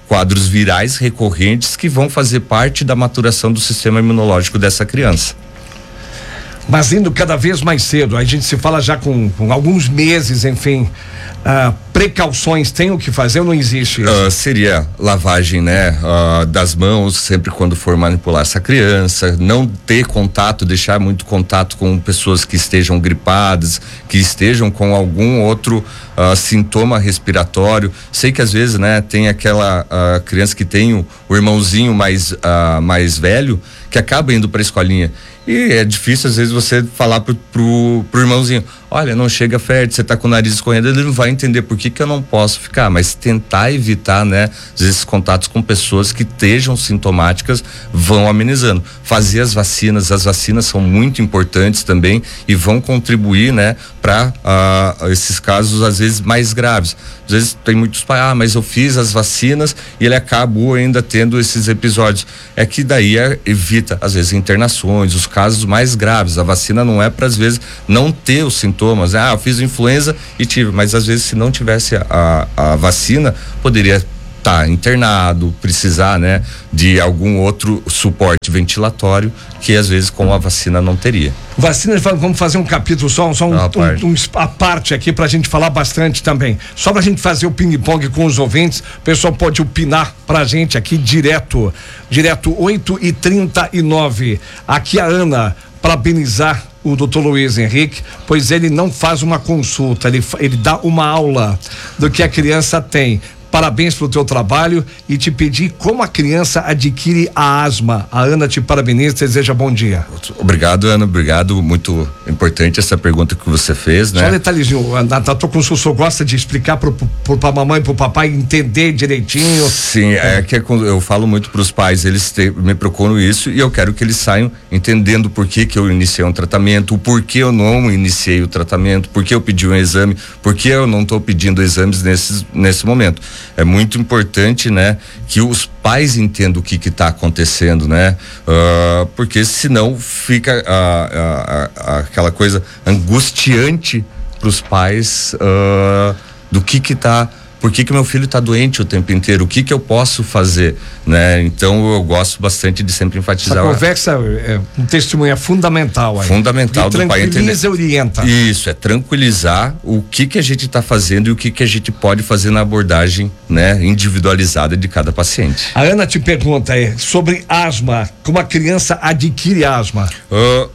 quadros virais recorrentes que vão fazer parte da maturação do sistema imunológico dessa criança. Mas indo cada vez mais cedo, a gente se fala já com, com alguns meses, enfim, uh, precauções, tem o que fazer ou não existe isso? Uh, seria lavagem, né, uh, das mãos sempre quando for manipular essa criança, não ter contato, deixar muito contato com pessoas que estejam gripadas, que estejam com algum outro uh, sintoma respiratório. Sei que às vezes, né, tem aquela uh, criança que tem o, o irmãozinho mais, uh, mais velho que acaba indo para a escolinha. E é difícil, às vezes, você falar pro, pro, pro irmãozinho, olha, não chega perto, você tá com o nariz escorrendo, ele não vai entender por que que eu não posso ficar, mas tentar evitar, né, às vezes, esses contatos com pessoas que estejam sintomáticas vão amenizando. Fazer as vacinas, as vacinas são muito importantes também e vão contribuir, né, para uh, esses casos, às vezes, mais graves. Às vezes tem muitos pais, ah, mas eu fiz as vacinas e ele acabou ainda tendo esses episódios. É que daí é, evita, às vezes, internações, os casos mais graves. A vacina não é para, às vezes, não ter os sintomas. Ah, eu fiz influenza e tive, mas às vezes se não tivesse a, a vacina, poderia estar tá internado, precisar, né, de algum outro suporte ventilatório que às vezes com a vacina não teria. Vacina, vamos fazer um capítulo só, só um, a parte, um, um, a parte aqui pra gente falar bastante também. Só pra gente fazer o ping-pong com os ouvintes, o pessoal pode opinar pra gente aqui direto, direto oito e trinta e nove. Aqui a Ana, parabenizar o doutor Luiz Henrique, pois ele não faz uma consulta, ele, ele dá uma aula do que a criança tem. Parabéns pelo teu trabalho e te pedir como a criança adquire a asma. A Ana te parabeniza, deseja bom dia. Obrigado, Ana, obrigado, muito importante essa pergunta que você fez, né? Só um detalhezinho, a tua consulta gosta de explicar pro, pro, pra mamãe e pro papai entender direitinho? Sim, é, é que eu falo muito pros pais, eles te, me procuram isso e eu quero que eles saiam entendendo por que que eu iniciei um tratamento, o porquê eu não iniciei o tratamento, por que eu pedi um exame, por que eu não tô pedindo exames nesse, nesse momento. É muito importante, né, que os pais entendam o que que tá acontecendo, né, uh, porque senão fica uh, uh, uh, aquela coisa angustiante pros pais uh, do que que tá, por que que meu filho tá doente o tempo inteiro, o que que eu posso fazer, né? Então eu gosto bastante de sempre enfatizar. Essa conversa é um testemunho fundamental aí. Fundamental do pai entender. Tranquiliza e orienta. Isso, é tranquilizar o que que a gente está fazendo e o que que a gente pode fazer na abordagem, né, individualizada de cada paciente. A Ana te pergunta é, sobre asma, como a criança adquire asma? Uh,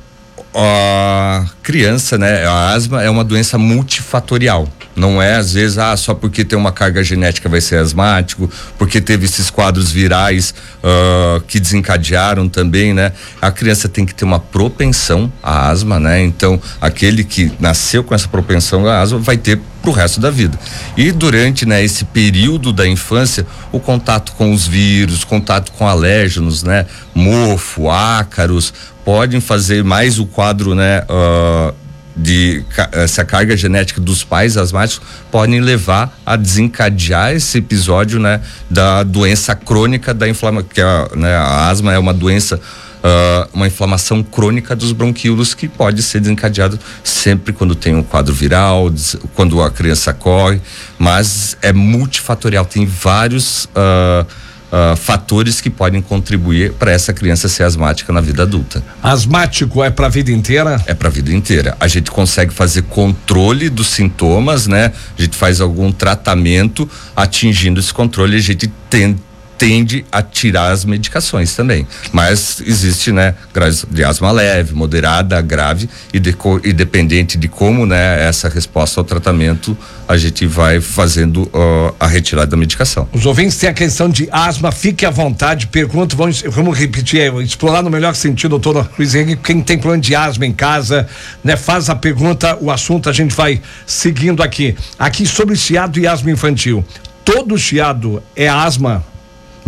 a criança, né, a asma é uma doença multifatorial. Não é, às vezes, ah, só porque tem uma carga genética vai ser asmático, porque teve esses quadros virais uh, que desencadearam também, né? A criança tem que ter uma propensão à asma, né? Então, aquele que nasceu com essa propensão à asma vai ter pro resto da vida. E durante, né, esse período da infância, o contato com os vírus, contato com alérgenos, né? Mofo, ácaros, podem fazer mais o quadro, né? Uh, de essa carga genética dos pais asmáticos podem levar a desencadear esse episódio, né, da doença crônica da inflamação, que a, né, a asma é uma doença, uh, uma inflamação crônica dos bronquíolos que pode ser desencadeado sempre quando tem um quadro viral, quando a criança corre, mas é multifatorial, tem vários uh, Uh, fatores que podem contribuir para essa criança ser asmática na vida adulta. Asmático é para a vida inteira? É para a vida inteira. A gente consegue fazer controle dos sintomas, né? A gente faz algum tratamento atingindo esse controle, a gente tenta tende a tirar as medicações também, mas existe, né, graus de asma leve, moderada, grave e, de, e dependente de como, né, essa resposta ao tratamento a gente vai fazendo uh, a retirada da medicação. Os ouvintes têm a questão de asma, fique à vontade, pergunta, vamos, vamos repetir, explorar no melhor sentido, doutor Luiz Henrique, quem tem problema de asma em casa, né, faz a pergunta, o assunto a gente vai seguindo aqui. Aqui sobre chiado e asma infantil, todo chiado é asma? Não.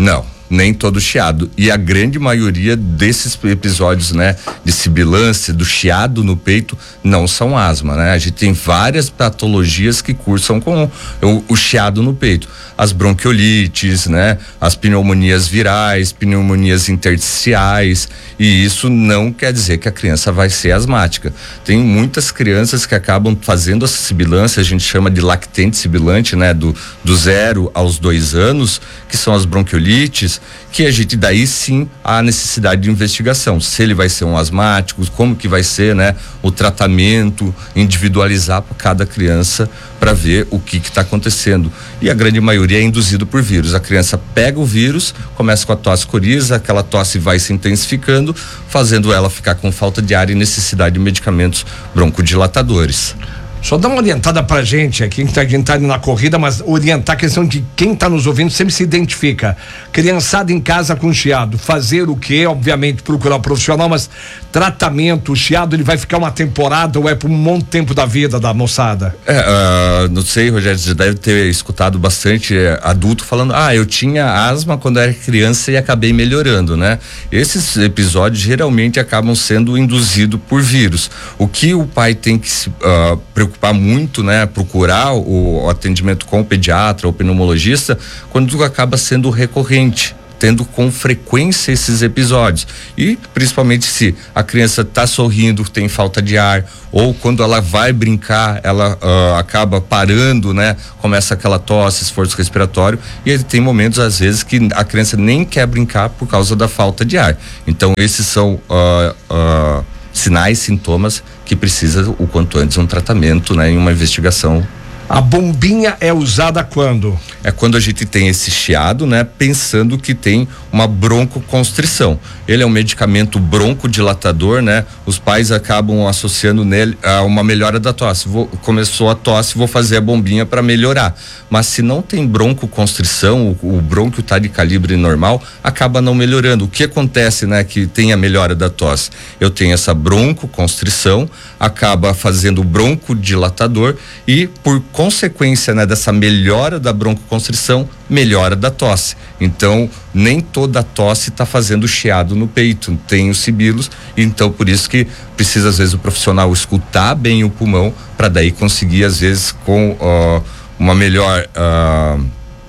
nem todo chiado. E a grande maioria desses episódios, né, de sibilância, do chiado no peito, não são asma, né? A gente tem várias patologias que cursam com o, o chiado no peito. As bronquiolites, né? As pneumonias virais, pneumonias intersticiais, e isso não quer dizer que a criança vai ser asmática. Tem muitas crianças que acabam fazendo essa sibilância, a gente chama de lactente sibilante, né? Do, do zero aos dois anos, que são as bronquiolites, que a gente daí sim há necessidade de investigação. Se ele vai ser um asmático, como que vai ser, né? O tratamento, individualizar para cada criança para ver o que está acontecendo. E a grande maioria é induzido por vírus. A criança pega o vírus, começa com a tosse coriza, aquela tosse vai se intensificando, fazendo ela ficar com falta de ar e necessidade de medicamentos broncodilatadores. Só dá uma orientada pra gente aqui, que a gente tá na corrida, mas orientar a questão de quem tá nos ouvindo sempre se identifica. Criançada em casa com chiado, fazer o quê? Obviamente procurar um profissional, mas tratamento, o chiado ele vai ficar uma temporada ou é por um monte de tempo da vida da moçada? É, uh, não sei, Rogério, você deve ter escutado bastante é, adulto falando, ah, eu tinha asma quando era criança e acabei melhorando, né? Esses episódios geralmente acabam sendo induzidos por vírus. O que o pai tem que se uh, preocupar muito, né, procurar o, o atendimento com o pediatra ou pneumologista quando acaba sendo recorrente, tendo com frequência esses episódios, e principalmente se a criança está sorrindo, tem falta de ar, ou quando ela vai brincar ela uh, acaba parando, né, começa aquela tosse, esforço respiratório, e ele tem momentos às vezes que a criança nem quer brincar por causa da falta de ar. Então esses são uh, uh, sinais, sintomas que precisa o quanto antes um tratamento, né, em uma investigação. A bombinha é usada quando? É quando a gente tem esse chiado, né, pensando que tem uma broncoconstrição. Ele é um medicamento broncodilatador, né? Os pais acabam associando nele a uma melhora da tosse. Vou, começou a tosse, vou fazer a bombinha para melhorar. Mas se não tem broncoconstrição, o, o brônquio está de calibre normal, acaba não melhorando. O que acontece, né, que tem a melhora da tosse? Eu tenho essa broncoconstrição, acaba fazendo o broncodilatador e por consequência, né, dessa melhora da broncoconstrição, melhora da tosse. Então, nem toda tosse está fazendo chiado no peito, tem os sibilos, então por isso que precisa às vezes o profissional escutar bem o pulmão para daí conseguir às vezes com uh, uma melhor uh,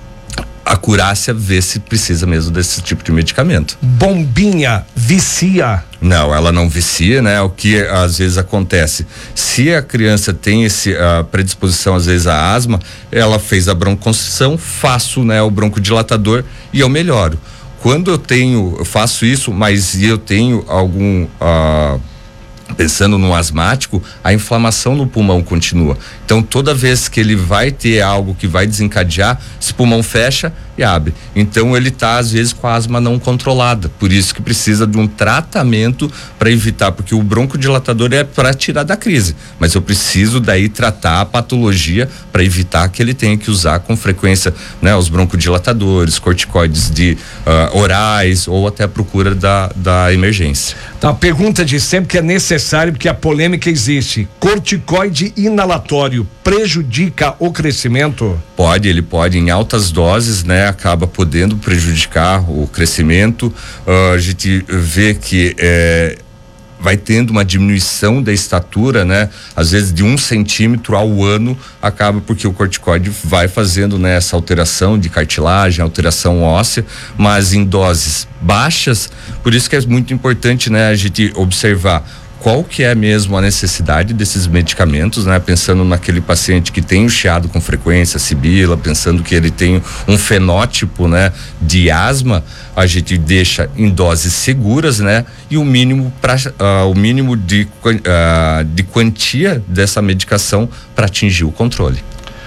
acurácia ver se precisa mesmo desse tipo de medicamento. Bombinha vicia? Não, ela não vicia, né? O que às vezes acontece, se a criança tem esse uh, predisposição às vezes à asma, ela fez a broncoconstrição, faço, né, o broncodilatador e eu melhoro. Quando eu tenho, eu faço isso, mas eu tenho algum uh, pensando no asmático, a inflamação no pulmão continua. Então, toda vez que ele vai ter algo que vai desencadear, esse pulmão fecha e abre. Então, ele está às vezes com a asma não controlada. Por isso que precisa de um tratamento para evitar, porque o broncodilatador é para tirar da crise, mas eu preciso daí tratar a patologia para evitar que ele tenha que usar com frequência, né, os broncodilatadores, corticoides de uh, orais ou até a procura da, da emergência. Tá, a pergunta de sempre que é necessário, porque a polêmica existe: corticoide inalatório prejudica o crescimento? Pode, ele pode em altas doses, né? Acaba podendo prejudicar o crescimento. Uh, a gente vê que é, vai tendo uma diminuição da estatura, né? Às vezes de um centímetro ao ano, acaba porque o corticoide vai fazendo, né, essa alteração de cartilagem, alteração óssea, mas em doses baixas. Por isso que é muito importante, né, a gente observar qual que é mesmo a necessidade desses medicamentos, né? Pensando naquele paciente que tem o chiado com frequência, sibila, pensando que ele tem um fenótipo, né, de asma, a gente deixa em doses seguras, né? E o mínimo para uh, o mínimo de uh, de quantia dessa medicação para atingir o controle.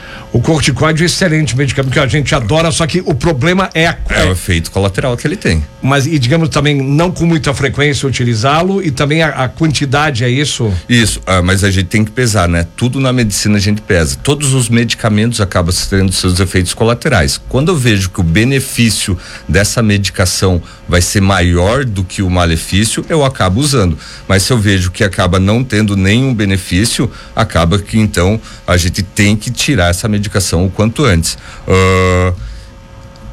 O corticoide é um excelente medicamento que a gente adora, só que o problema é a, é o efeito colateral que ele tem. Mas, e digamos também, não com muita frequência utilizá-lo, e também a, a quantidade, é isso? Isso, ah, mas a gente tem que pesar, né? Tudo na medicina a gente pesa. Todos os medicamentos acabam tendo seus efeitos colaterais. Quando eu vejo que o benefício dessa medicação vai ser maior do que o malefício, eu acabo usando. Mas se eu vejo que acaba não tendo nenhum benefício, acaba que então a gente tem que tirar essa medicação o quanto antes. Uh,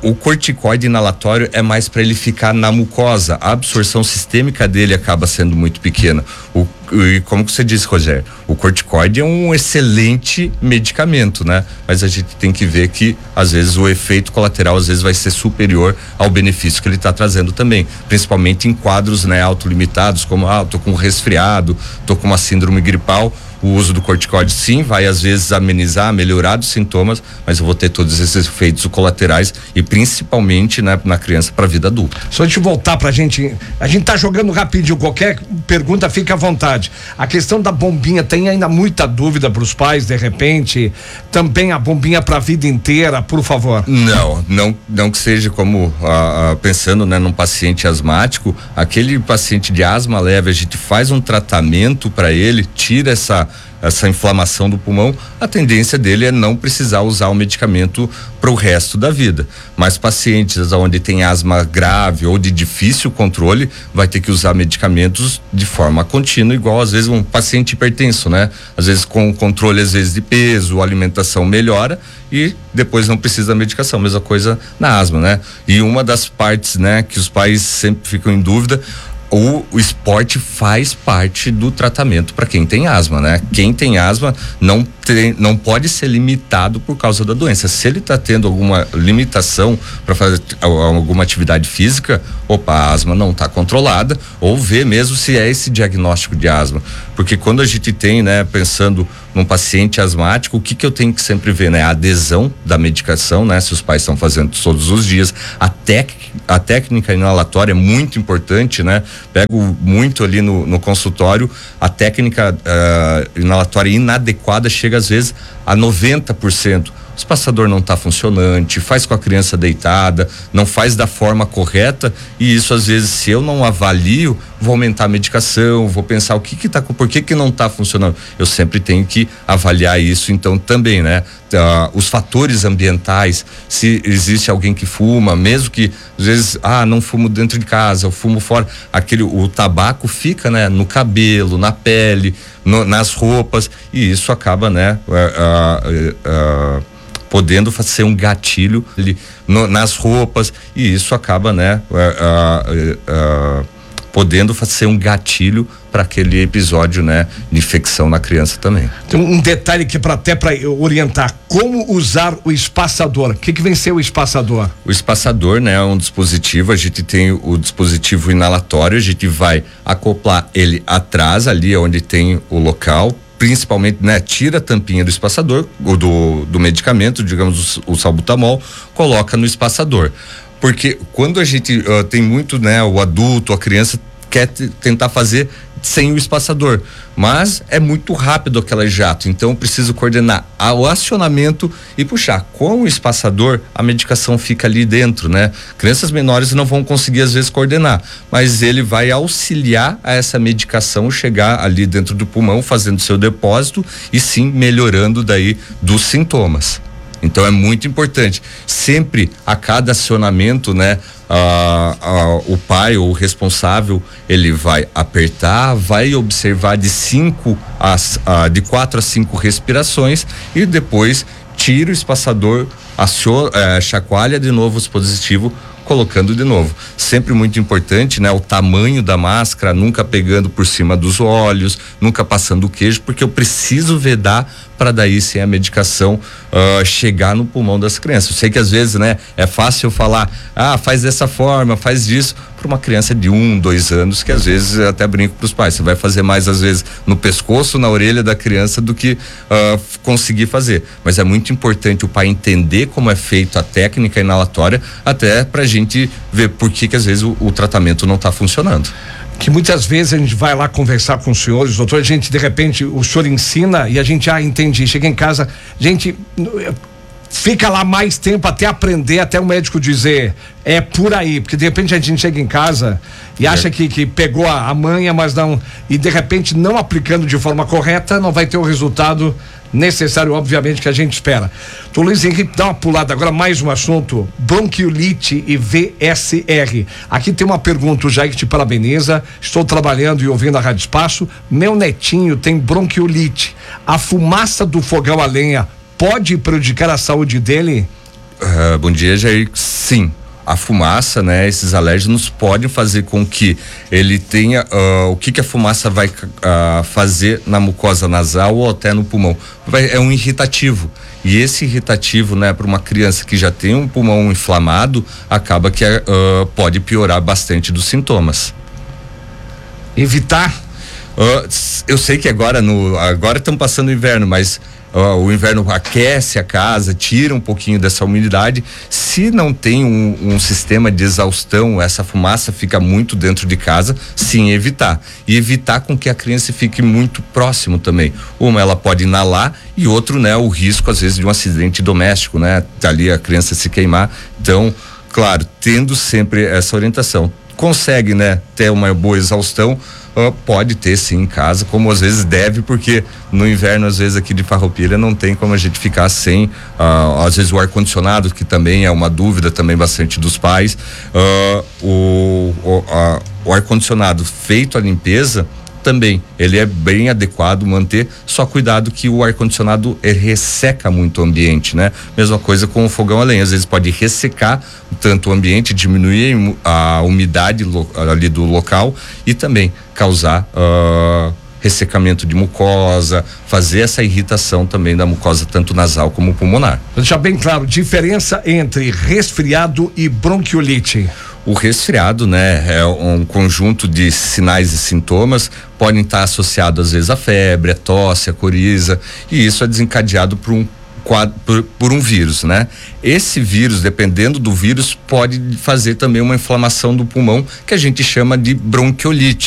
o corticoide inalatório é mais para ele ficar na mucosa, a absorção sistêmica dele acaba sendo muito pequena. O, e como que você disse, Rogério, o corticoide é um excelente medicamento, né? Mas a gente tem que ver que às vezes o efeito colateral às vezes vai ser superior ao benefício que ele está trazendo também, principalmente em quadros, né, autolimitados, como ah, tô com um resfriado, tô com uma síndrome gripal. O uso do corticoide sim vai às vezes amenizar, melhorar os sintomas, mas eu vou ter todos esses efeitos colaterais e principalmente, né, na criança para a vida adulta. Só deixa eu voltar pra gente, a gente tá jogando rapidinho, qualquer pergunta fica à vontade. A questão da bombinha, tem ainda muita dúvida pros pais, de repente, também a bombinha pra vida inteira, por favor. Não, não, não que seja como ah, ah, pensando, né, num paciente asmático, aquele paciente de asma leve, a gente faz um tratamento para ele, tira essa essa inflamação do pulmão, a tendência dele é não precisar usar o medicamento para o resto da vida. Mas pacientes onde tem asma grave ou de difícil controle, vai ter que usar medicamentos de forma contínua, igual às vezes um paciente hipertenso, né? Às vezes com controle às vezes de peso, a alimentação melhora e depois não precisa da medicação. Mesma coisa na asma, né? E uma das partes, né, que os pais sempre ficam em dúvida, O, o esporte faz parte do tratamento para quem tem asma, né? Quem tem asma não tem, não pode ser limitado por causa da doença. Se ele está tendo alguma limitação para fazer alguma atividade física, opa, a asma não está controlada, ou ver mesmo se é esse diagnóstico de asma. Porque quando a gente tem, né, pensando num paciente asmático, o que que eu tenho que sempre ver, né? A adesão da medicação, né? Se os pais estão fazendo todos os dias, a, tec, a técnica inalatória é muito importante, né? Pego muito ali no, no consultório, a técnica uh, inalatória inadequada chega às vezes a noventa por cento. O espaçador não está funcionante, faz com a criança deitada, não faz da forma correta, e isso às vezes, se eu não avalio, vou aumentar a medicação, vou pensar o que que tá, por que que não está funcionando. Eu sempre tenho que avaliar isso, então também, né? Uh, os fatores ambientais, se existe alguém que fuma, mesmo que às vezes, ah, não fumo dentro de casa, eu fumo fora, aquele, o tabaco fica, né, no cabelo, na pele, no, nas roupas, e isso acaba, né, uh, uh, uh, podendo ser um gatilho ali, no, nas roupas, e isso acaba, né, uh, uh, uh, podendo ser um gatilho para aquele episódio, né, de infecção na criança também. Tem um detalhe que para até para orientar como usar o espaçador. O que que vem ser o espaçador? O espaçador, né, é um dispositivo. A gente tem o dispositivo inalatório. A gente vai acoplar ele atrás ali onde tem o local. Principalmente, né, tira a tampinha do espaçador, ou do, do medicamento, digamos, o, o salbutamol, coloca no espaçador. Porque quando a gente uh, tem muito, né, o adulto, a criança quer t- tentar fazer sem o espaçador, mas é muito rápido aquela jato, então eu preciso coordenar o acionamento e puxar. Com o espaçador, a medicação fica ali dentro, né? Crianças menores não vão conseguir às vezes coordenar, mas ele vai auxiliar a essa medicação chegar ali dentro do pulmão, fazendo seu depósito e sim melhorando daí dos sintomas. Então é muito importante, sempre a cada acionamento, né, ah, ah, o pai ou o responsável, ele vai apertar, vai observar de cinco a, ah, de quatro a cinco respirações e depois tira o espaçador, aciona, eh, chacoalha de novo o dispositivo, colocando de novo. Sempre muito importante, né? O tamanho da máscara, nunca pegando por cima dos olhos, nunca passando o queijo, porque eu preciso vedar para daí sem a medicação uh, chegar no pulmão das crianças. Eu sei que às vezes, né, é fácil falar, ah, faz dessa forma, faz disso, para uma criança de um, dois anos, que às vezes eu até brinco para os pais, você vai fazer mais às vezes no pescoço, na orelha da criança do que uh, conseguir fazer. Mas é muito importante o pai entender como é feito a técnica inalatória, até para a gente ver por que que às vezes o, o tratamento não está funcionando. Que muitas vezes a gente vai lá conversar com os senhores, doutor, a gente de repente, o senhor ensina e a gente, ah, entendi, chega em casa, gente, fica lá mais tempo até aprender, até o médico dizer, é por aí, porque de repente a gente chega em casa e acha que, que pegou a, a manha, mas não, e de repente não aplicando de forma correta, não vai ter o resultado necessário, obviamente, que a gente espera. Então, Luiz Henrique, dá uma pulada agora, mais um assunto, bronquiolite e V S R. Aqui tem uma pergunta, o Jair te parabeniza, estou trabalhando e ouvindo a Rádio Espaço, meu netinho tem bronquiolite, a fumaça do fogão a lenha pode prejudicar a saúde dele? Uh, bom dia, Jair. Sim. A fumaça, né, esses alérgenos podem fazer com que ele tenha, uh, o que que a fumaça vai uh, fazer na mucosa nasal ou até no pulmão. Vai, é um irritativo. E esse irritativo, né, para uma criança que já tem um pulmão inflamado, acaba que uh, pode piorar bastante dos sintomas. Evitar? Uh, eu sei que agora no, agora estamos passando o inverno, mas Uh, o inverno aquece a casa, tira um pouquinho dessa umidade. Se não tem um, um sistema de exaustão, essa fumaça fica muito dentro de casa, sim, evitar. E evitar com que a criança fique muito próximo também. Uma, ela pode inalar, e outro, né, o risco às vezes de um acidente doméstico, né? Ali a criança se queimar. Então, claro, tendo sempre essa orientação. Consegue, né, ter uma boa exaustão, uh, pode ter sim em casa, como às vezes deve, porque no inverno, às vezes aqui de Farroupilha, não tem como a gente ficar sem, uh, às vezes o ar-condicionado, que também é uma dúvida também bastante dos pais, uh, o, o, uh, o ar-condicionado feito a limpeza, também, ele é bem adequado manter, só cuidado que o ar-condicionado resseca muito o ambiente, né? Mesma coisa com o fogão a lenha, às vezes pode ressecar tanto o ambiente, diminuir a umidade lo, ali do local e também causar uh, ressecamento de mucosa, fazer essa irritação também da mucosa, tanto nasal como pulmonar. Deixa bem claro, diferença entre resfriado e bronquiolite. O resfriado, né, é um conjunto de sinais e sintomas, podem estar associados às vezes à febre, à tosse, à coriza, e isso é desencadeado por um quadro, por, por um vírus, né? Esse vírus, dependendo do vírus, pode fazer também uma inflamação do pulmão, que a gente chama de bronquiolite.